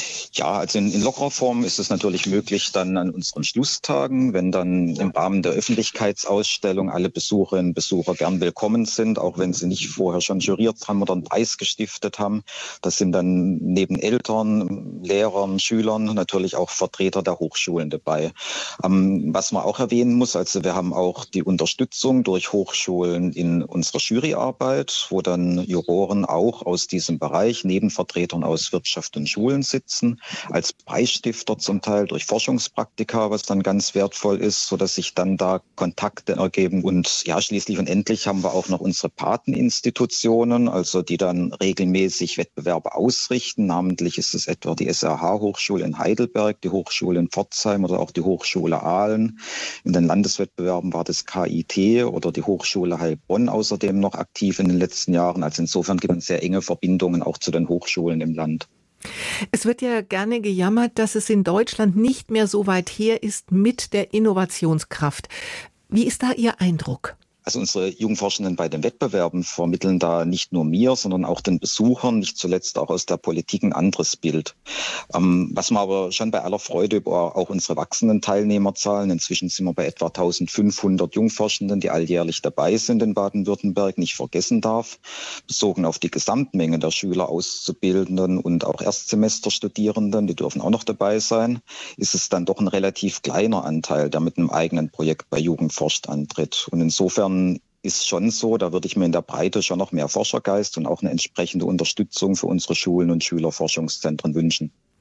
Ja, also in lockerer Form ist es natürlich möglich dann an unseren Schlusstagen, wenn dann im Rahmen der Öffentlichkeitsausstellung alle Besucherinnen und Besucher gern willkommen sind, auch wenn sie nicht vorher schon juriert haben oder einen Preis gestiftet haben. Das sind dann neben Eltern, Lehrern, Schülern natürlich auch Vertreter der Hochschulen dabei. Was man auch erwähnen muss, also wir haben auch die Unterstützung durch Hochschulen in unserer Juryarbeit, wo dann Juroren auch aus diesem Bereich neben Vertretern aus Wirtschaft und Schulen sitzen, als Preisstifter zum Teil durch Forschungspraktika, was dann ganz wertvoll ist, sodass sich dann da Kontakte ergeben. Und schließlich und endlich haben wir auch noch unsere Pateninstitutionen, also die dann regelmäßig Wettbewerbe ausrichten. Namentlich ist es etwa die SRH-Hochschule in Heidelberg, die Hochschule in Pforzheim oder auch die Hochschule Aalen. In den Landeswettbewerben war das KIT oder die Hochschule Heilbronn außerdem noch aktiv in den letzten Jahren. Also insofern gibt es sehr enge Verbindungen auch zu den Hochschulen im Land. Es wird ja gerne gejammert, dass es in Deutschland nicht mehr so weit her ist mit der Innovationskraft. Wie ist da Ihr Eindruck? Also unsere Jugendforschenden bei den Wettbewerben vermitteln da nicht nur mir, sondern auch den Besuchern, nicht zuletzt auch aus der Politik, ein anderes Bild. Was man aber schon bei aller Freude über auch unsere wachsenden Teilnehmerzahlen, inzwischen sind wir bei etwa 1500 Jungforschenden, die alljährlich dabei sind in Baden-Württemberg, nicht vergessen darf. Bezogen auf die Gesamtmenge der Schüler, Auszubildenden und auch Erstsemesterstudierenden, die dürfen auch noch dabei sein, ist es dann doch ein relativ kleiner Anteil, der mit einem eigenen Projekt bei Jugendforscht antritt. Und insofern ist schon so, da würde ich mir in der Breite schon noch mehr Forschergeist und auch eine entsprechende Unterstützung für unsere Schulen und Schülerforschungszentren wünschen.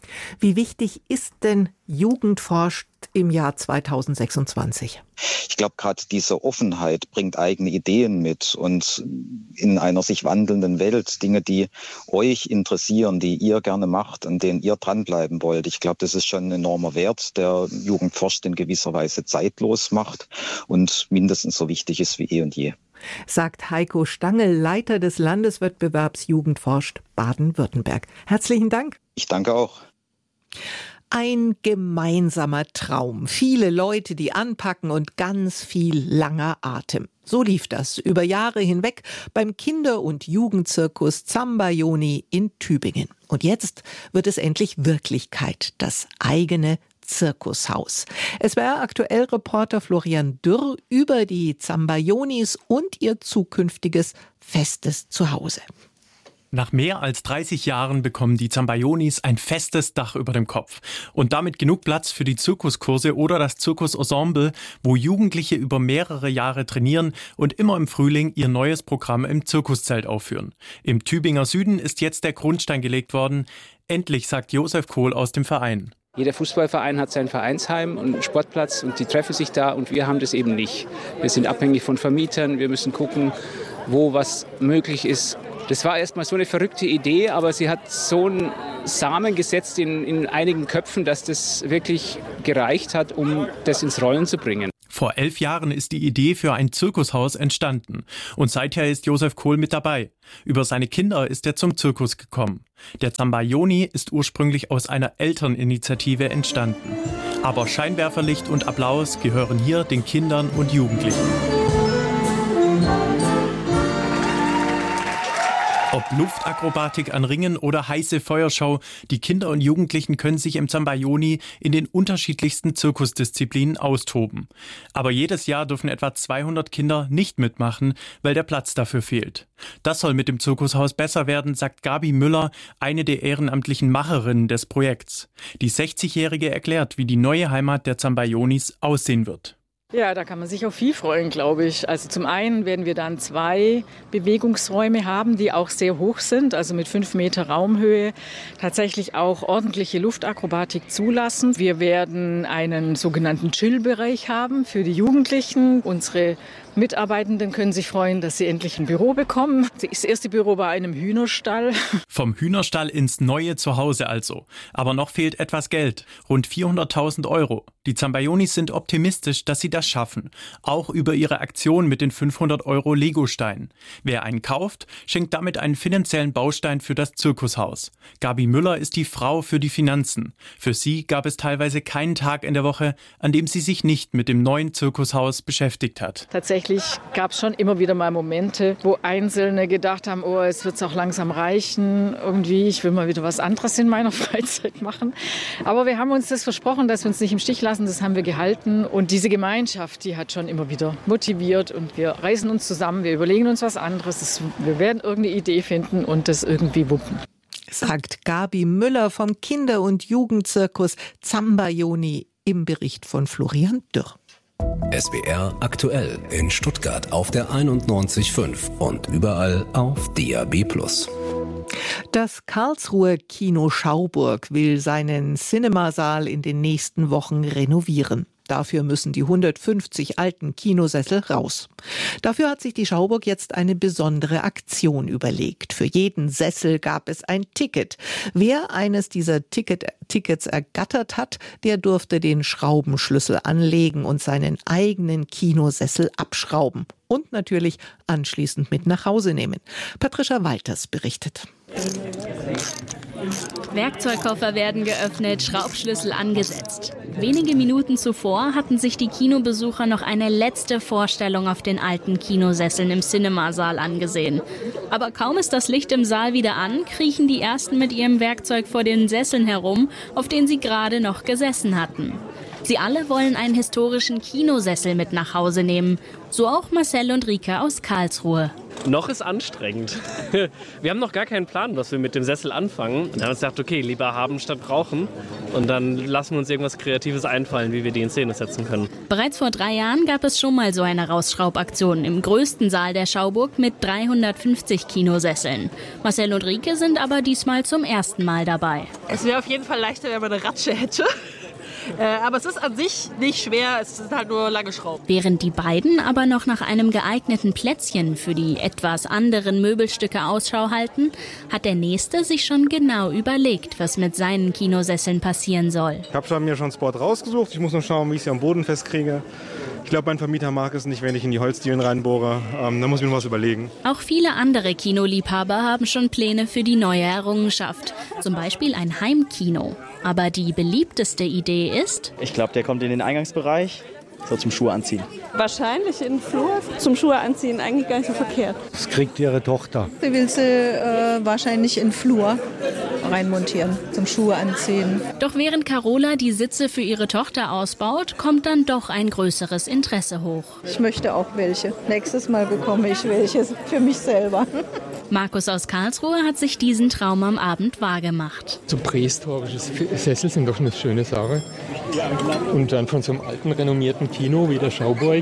Wie wichtig ist denn Jugend forscht im Jahr 2026? Ich glaube, gerade diese Offenheit bringt eigene Ideen mit und in einer sich wandelnden Welt Dinge, die euch interessieren, die ihr gerne macht, an denen ihr dranbleiben wollt. Ich glaube, das ist schon ein enormer Wert, der Jugend forscht in gewisser Weise zeitlos macht und mindestens so wichtig ist wie eh und je. Sagt Heiko Stangl, Leiter des Landeswettbewerbs Jugend forscht Baden-Württemberg. Herzlichen Dank. Ich danke auch. Ein gemeinsamer Traum. Viele Leute, die anpacken und ganz viel langer Atem. So lief das über Jahre hinweg beim Kinder- und Jugendzirkus Zambayoni in Tübingen. Und jetzt wird es endlich Wirklichkeit, das eigene Zirkushaus. SWR Aktuell-Reporter Florian Dürr über die Zambayonis und ihr zukünftiges festes Zuhause. Nach mehr als 30 Jahren bekommen die Zambayonis ein festes Dach über dem Kopf und damit genug Platz für die Zirkuskurse oder das Zirkusensemble, wo Jugendliche über mehrere Jahre trainieren und immer im Frühling ihr neues Programm im Zirkuszelt aufführen. Im Tübinger Süden ist jetzt der Grundstein gelegt worden. Endlich, sagt Josef Kohl aus dem Verein. Jeder Fußballverein hat sein Vereinsheim und einen Sportplatz und die treffen sich da und wir haben das eben nicht. Wir sind abhängig von Vermietern, wir müssen gucken, wo was möglich ist. Das war erstmal so eine verrückte Idee, aber sie hat so einen Samen gesetzt in einigen Köpfen, dass das wirklich gereicht hat, um das ins Rollen zu bringen. Vor 11 Jahren ist die Idee für ein Zirkushaus entstanden. Und seither ist Josef Kohl mit dabei. Über seine Kinder ist er zum Zirkus gekommen. Der Zambayoni ist ursprünglich aus einer Elterninitiative entstanden. Aber Scheinwerferlicht und Applaus gehören hier den Kindern und Jugendlichen. Ob Luftakrobatik an Ringen oder heiße Feuerschau, die Kinder und Jugendlichen können sich im Zambayoni in den unterschiedlichsten Zirkusdisziplinen austoben. Aber jedes Jahr dürfen etwa 200 Kinder nicht mitmachen, weil der Platz dafür fehlt. Das soll mit dem Zirkushaus besser werden, sagt Gabi Müller, eine der ehrenamtlichen Macherinnen des Projekts. Die 60-Jährige erklärt, wie die neue Heimat der Zambayonis aussehen wird. Ja, da kann man sich auf viel freuen, glaube ich. Also zum einen werden wir dann 2 Bewegungsräume haben, die auch sehr hoch sind, also mit 5 Meter Raumhöhe, tatsächlich auch ordentliche Luftakrobatik zulassen. Wir werden einen sogenannten Chill-Bereich haben für die Jugendlichen. Unsere Mitarbeitenden können sich freuen, dass sie endlich ein Büro bekommen. Das erste Büro war einem Hühnerstall. Vom Hühnerstall ins neue Zuhause also. Aber noch fehlt etwas Geld, rund 400.000 €. Die Zambayonis sind optimistisch, dass sie das schaffen. Auch über ihre Aktion mit den 500 € Legosteinen. Wer einen kauft, schenkt damit einen finanziellen Baustein für das Zirkushaus. Gabi Müller ist die Frau für die Finanzen. Für sie gab es teilweise keinen Tag in der Woche, an dem sie sich nicht mit dem neuen Zirkushaus beschäftigt hat. Tatsächlich gab es schon immer wieder mal Momente, wo Einzelne gedacht haben, oh, es wird auch langsam reichen. Irgendwie, ich will mal wieder was anderes in meiner Freizeit machen. Aber wir haben uns das versprochen, dass wir uns nicht im Stich lassen. Das haben wir gehalten. Und diese Gemeinschaft, die hat schon immer wieder motiviert. Und wir reißen uns zusammen, wir überlegen uns was anderes. Wir werden irgendeine Idee finden und das irgendwie wuppen. Sagt Gabi Müller vom Kinder- und Jugendzirkus Zambayoni im Bericht von Florian Dürr. SWR aktuell in Stuttgart auf der 91.5 und überall auf DAB+. Das Karlsruher Kino Schauburg will seinen Cinemasaal in den nächsten Wochen renovieren. Dafür müssen die 150 alten Kinosessel raus. Dafür hat sich die Schauburg jetzt eine besondere Aktion überlegt. Für jeden Sessel gab es ein Ticket. Wer eines dieser Tickets ergattert hat, der durfte den Schraubenschlüssel anlegen und seinen eigenen Kinosessel abschrauben. Und natürlich anschließend mit nach Hause nehmen. Patricia Walters berichtet. Werkzeugkoffer werden geöffnet, Schraubschlüssel angesetzt. Wenige Minuten zuvor hatten sich die Kinobesucher noch eine letzte Vorstellung auf den alten Kinosesseln im Cinemasaal angesehen. Aber kaum ist das Licht im Saal wieder an, kriechen die Ersten mit ihrem Werkzeug vor den Sesseln herum, auf denen sie gerade noch gesessen hatten. Sie alle wollen einen historischen Kinosessel mit nach Hause nehmen. So auch Marcel und Rika aus Karlsruhe. Noch ist anstrengend. Wir haben noch gar keinen Plan, was wir mit dem Sessel anfangen. Und dann haben wir uns gedacht, okay, lieber haben statt brauchen. Und dann lassen wir uns irgendwas Kreatives einfallen, wie wir die in Szene setzen können. Bereits vor 3 Jahren gab es schon mal so eine Rausschraubaktion im größten Saal der Schauburg mit 350 Kinosesseln. Marcel und Rike sind aber diesmal zum ersten Mal dabei. Es wäre auf jeden Fall leichter, wenn man eine Ratsche hätte. Aber es ist an sich nicht schwer, es sind halt nur lange Schrauben. Während die beiden aber noch nach einem geeigneten Plätzchen für die etwas anderen Möbelstücke Ausschau halten, hat der Nächste sich schon genau überlegt, was mit seinen Kinosesseln passieren soll. Ich habe mir schon einen Spot rausgesucht, ich muss noch schauen, wie ich sie am Boden festkriege. Ich glaube, mein Vermieter mag es nicht, wenn ich in die Holzdielen reinbohre. Da muss ich mir was überlegen. Auch viele andere Kinoliebhaber haben schon Pläne für die neue Errungenschaft. Zum Beispiel ein Heimkino. Aber die beliebteste Idee ist... Ich glaube, der kommt in den Eingangsbereich, so zum Schuhe anziehen. Wahrscheinlich in den Flur, zum Schuhe anziehen, eigentlich gar nicht so verkehrt. Das kriegt ihre Tochter. Sie will sie wahrscheinlich in den Flur reinmontieren, zum Schuhe anziehen. Doch während Carola die Sitze für ihre Tochter ausbaut, kommt dann doch ein größeres Interesse hoch. Ich möchte auch welche. Nächstes Mal bekomme ich welche für mich selber. Markus aus Karlsruhe hat sich diesen Traum am Abend wahrgemacht. So prähistorische Sessel sind doch eine schöne Sache. Und dann von so einem alten, renommierten Kino wie der Schauburg.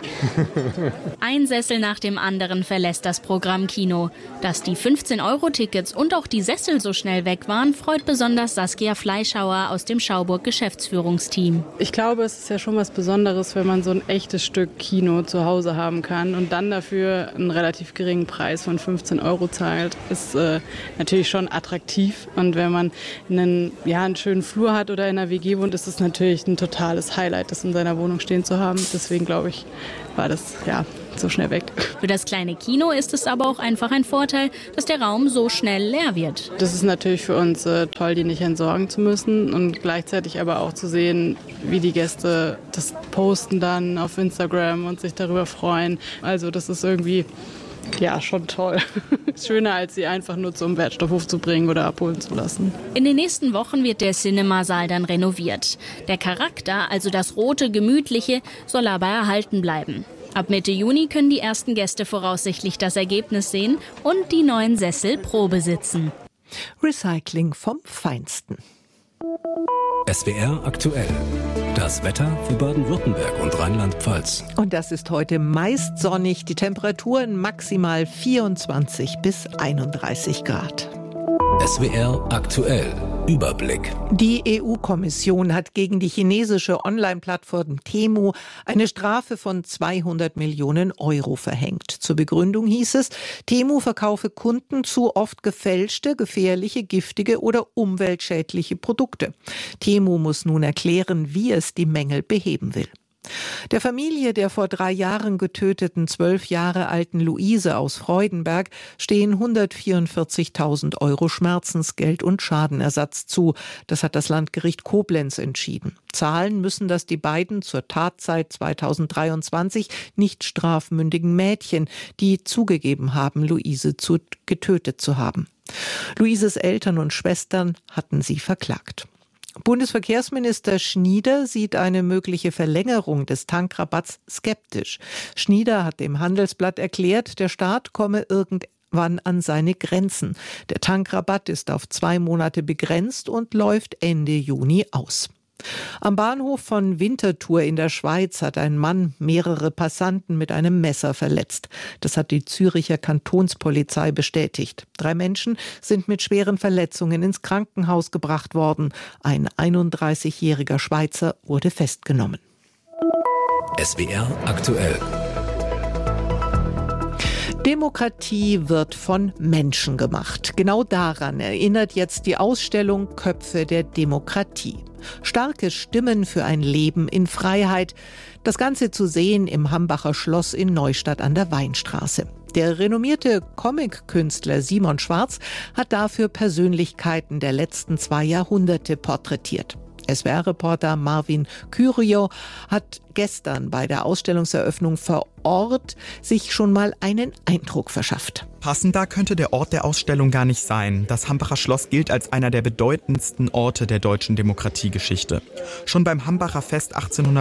Ein Sessel nach dem anderen verlässt das Programm Kino. Dass die 15-Euro-Tickets und auch die Sessel so schnell weg waren, freut besonders Saskia Fleischhauer aus dem Schauburg-Geschäftsführungsteam. Ich glaube, es ist ja schon was Besonderes, wenn man so ein echtes Stück Kino zu Hause haben kann und dann dafür einen relativ geringen Preis von 15 Euro zahlt. Ist natürlich schon attraktiv. Und wenn man einen schönen Flur hat oder in einer WG wohnt, ist es natürlich ein totales Highlight, das in seiner Wohnung stehen zu haben. Deswegen glaube ich, war das so schnell weg. Für das kleine Kino ist es aber auch einfach ein Vorteil, dass der Raum so schnell leer wird. Das ist natürlich für uns toll, die nicht entsorgen zu müssen und gleichzeitig aber auch zu sehen, wie die Gäste das posten dann auf Instagram und sich darüber freuen. Also das ist irgendwie schon toll. Schöner, als sie einfach nur zum Wertstoffhof zu bringen oder abholen zu lassen. In den nächsten Wochen wird der Cinemasaal dann renoviert. Der Charakter, also das rote, gemütliche, soll aber erhalten bleiben. Ab Mitte Juni können die ersten Gäste voraussichtlich das Ergebnis sehen und die neuen Sessel Probe sitzen. Recycling vom Feinsten. SWR aktuell. Das Wetter für Baden-Württemberg und Rheinland-Pfalz. Und das ist heute meist sonnig. Die Temperaturen maximal 24 bis 31 Grad. SWR aktuell. Überblick. Die EU-Kommission hat gegen die chinesische Online-Plattform Temu eine Strafe von 200 Millionen Euro verhängt. Zur Begründung hieß es, Temu verkaufe Kunden zu oft gefälschte, gefährliche, giftige oder umweltschädliche Produkte. Temu muss nun erklären, wie es die Mängel beheben will. Der Familie der vor 3 Jahren getöteten 12 Jahre alten Luise aus Freudenberg stehen 144.000 Euro Schmerzensgeld und Schadenersatz zu. Das hat das Landgericht Koblenz entschieden. Zahlen müssen das die beiden zur Tatzeit 2023 nicht strafmündigen Mädchen, die zugegeben haben, Luise getötet zu haben. Luises Eltern und Schwestern hatten sie verklagt. Bundesverkehrsminister Schnieder sieht eine mögliche Verlängerung des Tankrabatts skeptisch. Schnieder hat dem Handelsblatt erklärt, der Staat komme irgendwann an seine Grenzen. Der Tankrabatt ist auf 2 Monate begrenzt und läuft Ende Juni aus. Am Bahnhof von Winterthur in der Schweiz hat ein Mann mehrere Passanten mit einem Messer verletzt. Das hat die Züricher Kantonspolizei bestätigt. 3 Menschen sind mit schweren Verletzungen ins Krankenhaus gebracht worden. Ein 31-jähriger Schweizer wurde festgenommen. SWR aktuell. Demokratie wird von Menschen gemacht. Genau daran erinnert jetzt die Ausstellung Köpfe der Demokratie. Starke Stimmen für ein Leben in Freiheit. Das Ganze zu sehen im Hambacher Schloss in Neustadt an der Weinstraße. Der renommierte Comic-Künstler Simon Schwarz hat dafür Persönlichkeiten der letzten 2 Jahrhunderte porträtiert. SWR-Reporter Marvin Kyrio hat gestern bei der Ausstellungseröffnung vor Ort sich schon mal einen Eindruck verschafft. Passender könnte der Ort der Ausstellung gar nicht sein. Das Hambacher Schloss gilt als einer der bedeutendsten Orte der deutschen Demokratiegeschichte. Schon beim Hambacher Fest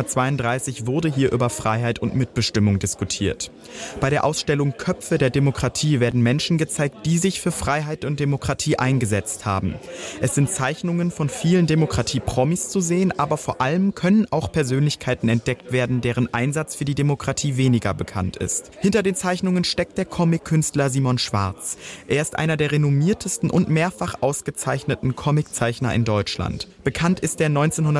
1832 wurde hier über Freiheit und Mitbestimmung diskutiert. Bei der Ausstellung Köpfe der Demokratie werden Menschen gezeigt, die sich für Freiheit und Demokratie eingesetzt haben. Es sind Zeichnungen von vielen Demokratie-Promis zu sehen, aber vor allem können auch Persönlichkeiten entdeckt werden, deren Einsatz für die Demokratie weniger bekannt ist. Hinter den Zeichnungen steckt der Comic-Künstler Simon Schwarz. Er ist einer der renommiertesten und mehrfach ausgezeichneten Comiczeichner in Deutschland. Bekannt ist der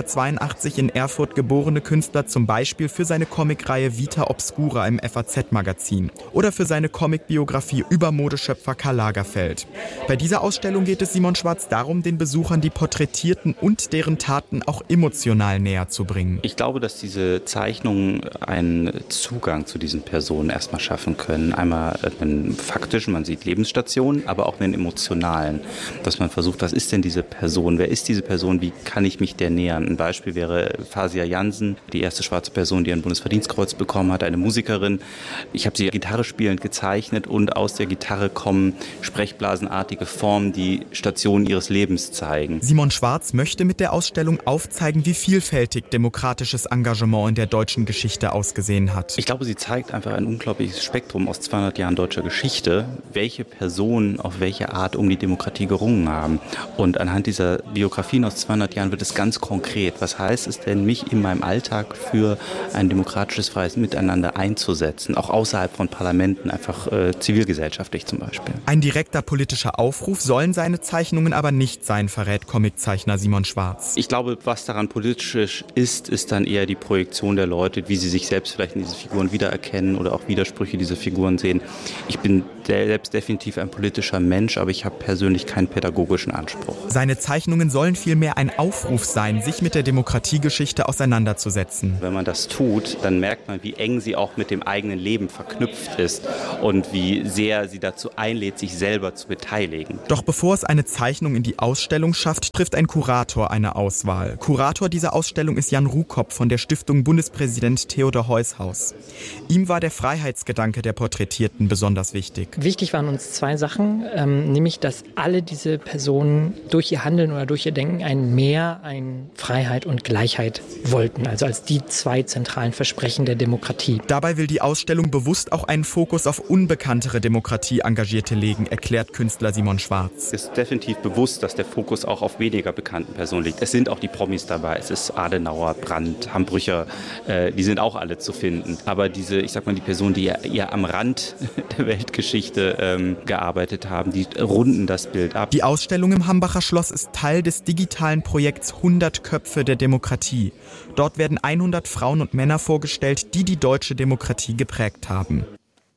1982 in Erfurt geborene Künstler zum Beispiel für seine Comicreihe Vita Obscura im FAZ-Magazin oder für seine Comicbiografie über Modeschöpfer Karl Lagerfeld. Bei dieser Ausstellung geht es Simon Schwarz darum, den Besuchern die Porträtierten und deren Taten auch emotional näher zu bringen. Ich glaube, dass diese Zeichnungen einen Zugang zu diesen Personen erstmal schaffen können. Einmal einen faktischen, man sieht Lebensstationen, aber auch einen emotionalen. Dass man versucht, was ist denn diese Person? Wer ist diese Person? Wie kann ich mich der nähern? Ein Beispiel wäre Fasia Jansen, die erste schwarze Person, die ein Bundesverdienstkreuz bekommen hat, eine Musikerin. Ich habe sie Gitarre spielend gezeichnet und aus der Gitarre kommen sprechblasenartige Formen, die Stationen ihres Lebens zeigen. Simon Schwarz möchte mit der Ausstellung aufzeigen, wie vielfältig demokratisches Engagement in der deutschen Geschichte ausgesehen hat. Ich glaube, sie zeigt einfach ein unglaubliches Spektrum aus 200 Jahren deutscher Geschichte, welche Personen auf welche Art um die Demokratie gerungen haben. Und anhand dieser Biografien aus 200 Jahren wird es ganz konkret. Was heißt es denn, mich in meinem Alltag für ein demokratisches, freies Miteinander einzusetzen, auch außerhalb von Parlamenten, einfach zivilgesellschaftlich zum Beispiel. Ein direkter politischer Aufruf sollen seine Zeichnungen aber nicht sein, verrät Comiczeichner Simon Schwarz. Ich glaube, was daran politisch ist dann eher die Projektion der Leute, wie sie sich selbst vielleicht in diese Figuren wiedererkennen oder auch Widersprüche dieser Figuren sehen. Ich bin selbst definitiv ein politischer Mensch, aber ich habe persönlich keinen pädagogischen Anspruch. Seine Zeichnungen sollen vielmehr ein Aufruf sein, sich mit der Demokratiegeschichte auseinanderzusetzen. Wenn man das tut, dann merkt man, wie eng sie auch mit dem eigenen Leben verknüpft ist und wie sehr sie dazu einlädt, sich selber zu beteiligen. Doch bevor es eine Zeichnung in die Ausstellung schafft, trifft ein Kurator eine Auswahl. Kurator dieser Ausstellung ist Jan Rukop von der Stiftung Bundespräsident Theodor Heuss Haus. Ihm war der Freiheitsgedanke der Porträtierten besonders wichtig. Wichtig waren uns zwei Sachen, nämlich, dass alle diese Personen durch ihr Handeln oder durch ihr Denken ein Freiheit und Gleichheit wollten, also als die zwei zentralen Versprechen der Demokratie. Dabei will die Ausstellung bewusst auch einen Fokus auf unbekanntere Demokratie-Engagierte legen, erklärt Künstler Simon Schwarz. Es ist definitiv bewusst, dass der Fokus auch auf weniger bekannten Personen liegt. Es sind auch die Promis dabei, es ist Adenauer, Brandt, Hambrücher, die sind auch alle zu finden. Aber die Personen, die eher am Rand der Weltgeschichte gearbeitet haben, die runden das Bild ab. Die Ausstellung im Hambacher Schloss ist Teil des digitalen Projekts 100 Köpfe der Demokratie. Dort werden 100 Frauen und Männer vorgestellt, die die deutsche Demokratie geprägt haben.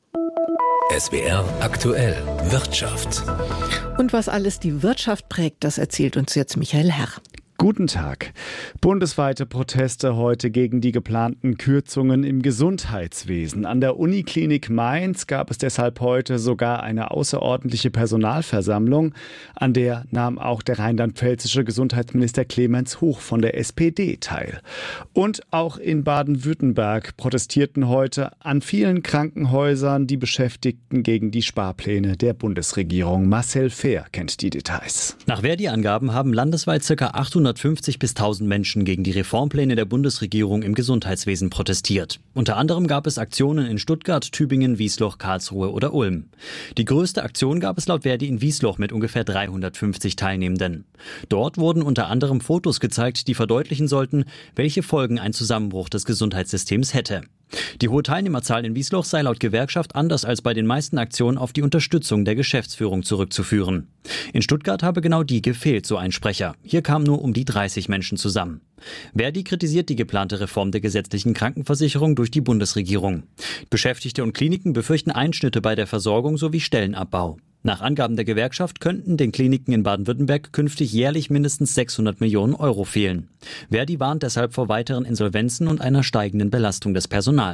SWR aktuell Wirtschaft. Und was alles die Wirtschaft prägt, das erzählt uns jetzt Michael Herr. Guten Tag. Bundesweite Proteste heute gegen die geplanten Kürzungen im Gesundheitswesen. An der Uniklinik Mainz gab es deshalb heute sogar eine außerordentliche Personalversammlung. An der nahm auch der rheinland-pfälzische Gesundheitsminister Clemens Hoch von der SPD teil. Und auch in Baden-Württemberg protestierten heute an vielen Krankenhäusern die Beschäftigten gegen die Sparpläne der Bundesregierung. Marcel Fehr kennt die Details. Nach Verdi-Angaben haben landesweit ca. 850 bis 1000 Menschen gegen die Reformpläne der Bundesregierung im Gesundheitswesen protestiert. Unter anderem gab es Aktionen in Stuttgart, Tübingen, Wiesloch, Karlsruhe oder Ulm. Die größte Aktion gab es laut Verdi in Wiesloch mit ungefähr 350 Teilnehmenden. Dort wurden unter anderem Fotos gezeigt, die verdeutlichen sollten, welche Folgen ein Zusammenbruch des Gesundheitssystems hätte. Die hohe Teilnehmerzahl in Wiesloch sei laut Gewerkschaft anders als bei den meisten Aktionen auf die Unterstützung der Geschäftsführung zurückzuführen. In Stuttgart habe genau die gefehlt, so ein Sprecher. Hier kamen nur um die 30 Menschen zusammen. Verdi kritisiert die geplante Reform der gesetzlichen Krankenversicherung durch die Bundesregierung. Beschäftigte und Kliniken befürchten Einschnitte bei der Versorgung sowie Stellenabbau. Nach Angaben der Gewerkschaft könnten den Kliniken in Baden-Württemberg künftig jährlich mindestens 600 Millionen Euro fehlen. Verdi warnt deshalb vor weiteren Insolvenzen und einer steigenden Belastung des Personals.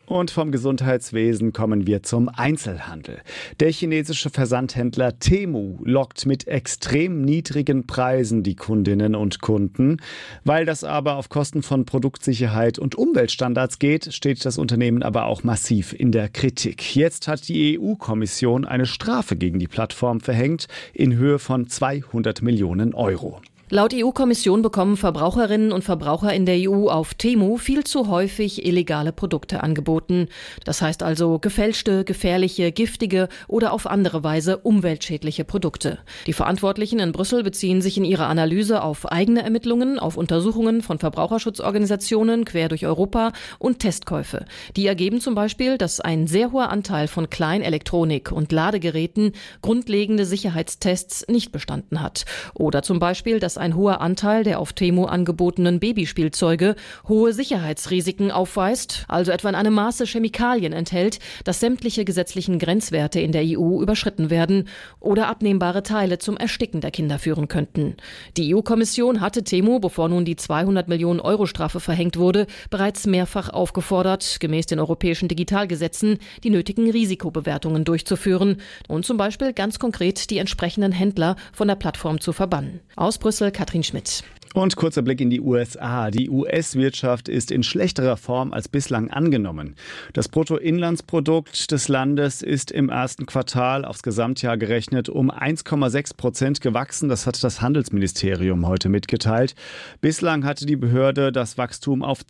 Und vom Gesundheitswesen kommen wir zum Einzelhandel. Der chinesische Versandhändler Temu lockt mit extrem niedrigen Preisen die Kundinnen und Kunden. Weil das aber auf Kosten von Produktsicherheit und Umweltstandards geht, steht das Unternehmen aber auch massiv in der Kritik. Jetzt hat die EU-Kommission eine Strafe gegen die Plattform verhängt in Höhe von 200 Millionen Euro. Laut EU-Kommission bekommen Verbraucherinnen und Verbraucher in der EU auf Temu viel zu häufig illegale Produkte angeboten. Das heißt also gefälschte, gefährliche, giftige oder auf andere Weise umweltschädliche Produkte. Die Verantwortlichen in Brüssel beziehen sich in ihrer Analyse auf eigene Ermittlungen, auf Untersuchungen von Verbraucherschutzorganisationen quer durch Europa und Testkäufe. Die ergeben zum Beispiel, dass ein sehr hoher Anteil von Kleinelektronik und Ladegeräten grundlegende Sicherheitstests nicht bestanden hat. Oder zum Beispiel, dass ein hoher Anteil der auf Temu angebotenen Babyspielzeuge hohe Sicherheitsrisiken aufweist, also etwa in einem Maße Chemikalien enthält, dass sämtliche gesetzlichen Grenzwerte in der EU überschritten werden oder abnehmbare Teile zum Ersticken der Kinder führen könnten. Die EU-Kommission hatte Temu, bevor nun die 200 Millionen Euro Strafe verhängt wurde, bereits mehrfach aufgefordert, gemäß den europäischen Digitalgesetzen die nötigen Risikobewertungen durchzuführen und zum Beispiel ganz konkret die entsprechenden Händler von der Plattform zu verbannen. Aus Brüssel Katrin Schmidt. Und kurzer Blick in die USA. Die US-Wirtschaft ist in schlechterer Form als bislang angenommen. Das Bruttoinlandsprodukt des Landes ist im ersten Quartal aufs Gesamtjahr gerechnet um 1,6% gewachsen. Das hat das Handelsministerium heute mitgeteilt. Bislang hatte die Behörde das Wachstum auf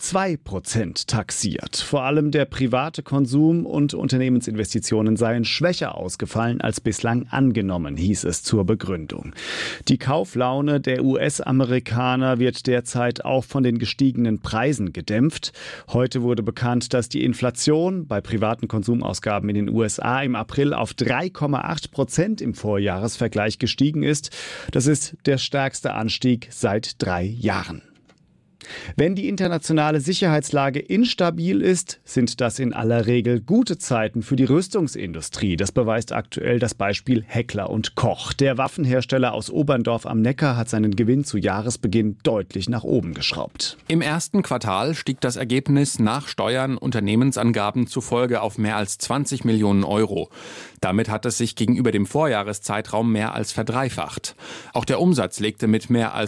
2% taxiert. Vor allem der private Konsum und Unternehmensinvestitionen seien schwächer ausgefallen als bislang angenommen, hieß es zur Begründung. Die Kauflaune der US-Amerikaner wird derzeit auch von den gestiegenen Preisen gedämpft. Heute wurde bekannt, dass die Inflation bei privaten Konsumausgaben in den USA im April auf 3,8% im Vorjahresvergleich gestiegen ist. Das ist der stärkste Anstieg seit 3 Jahren. Wenn die internationale Sicherheitslage instabil ist, sind das in aller Regel gute Zeiten für die Rüstungsindustrie. Das beweist aktuell das Beispiel Heckler & Koch. Der Waffenhersteller aus Oberndorf am Neckar hat seinen Gewinn zu Jahresbeginn deutlich nach oben geschraubt. Im ersten Quartal stieg das Ergebnis nach Steuern Unternehmensangaben zufolge auf mehr als 20 Millionen Euro. Damit hat es sich gegenüber dem Vorjahreszeitraum mehr als verdreifacht. Auch der Umsatz legte mit mehr als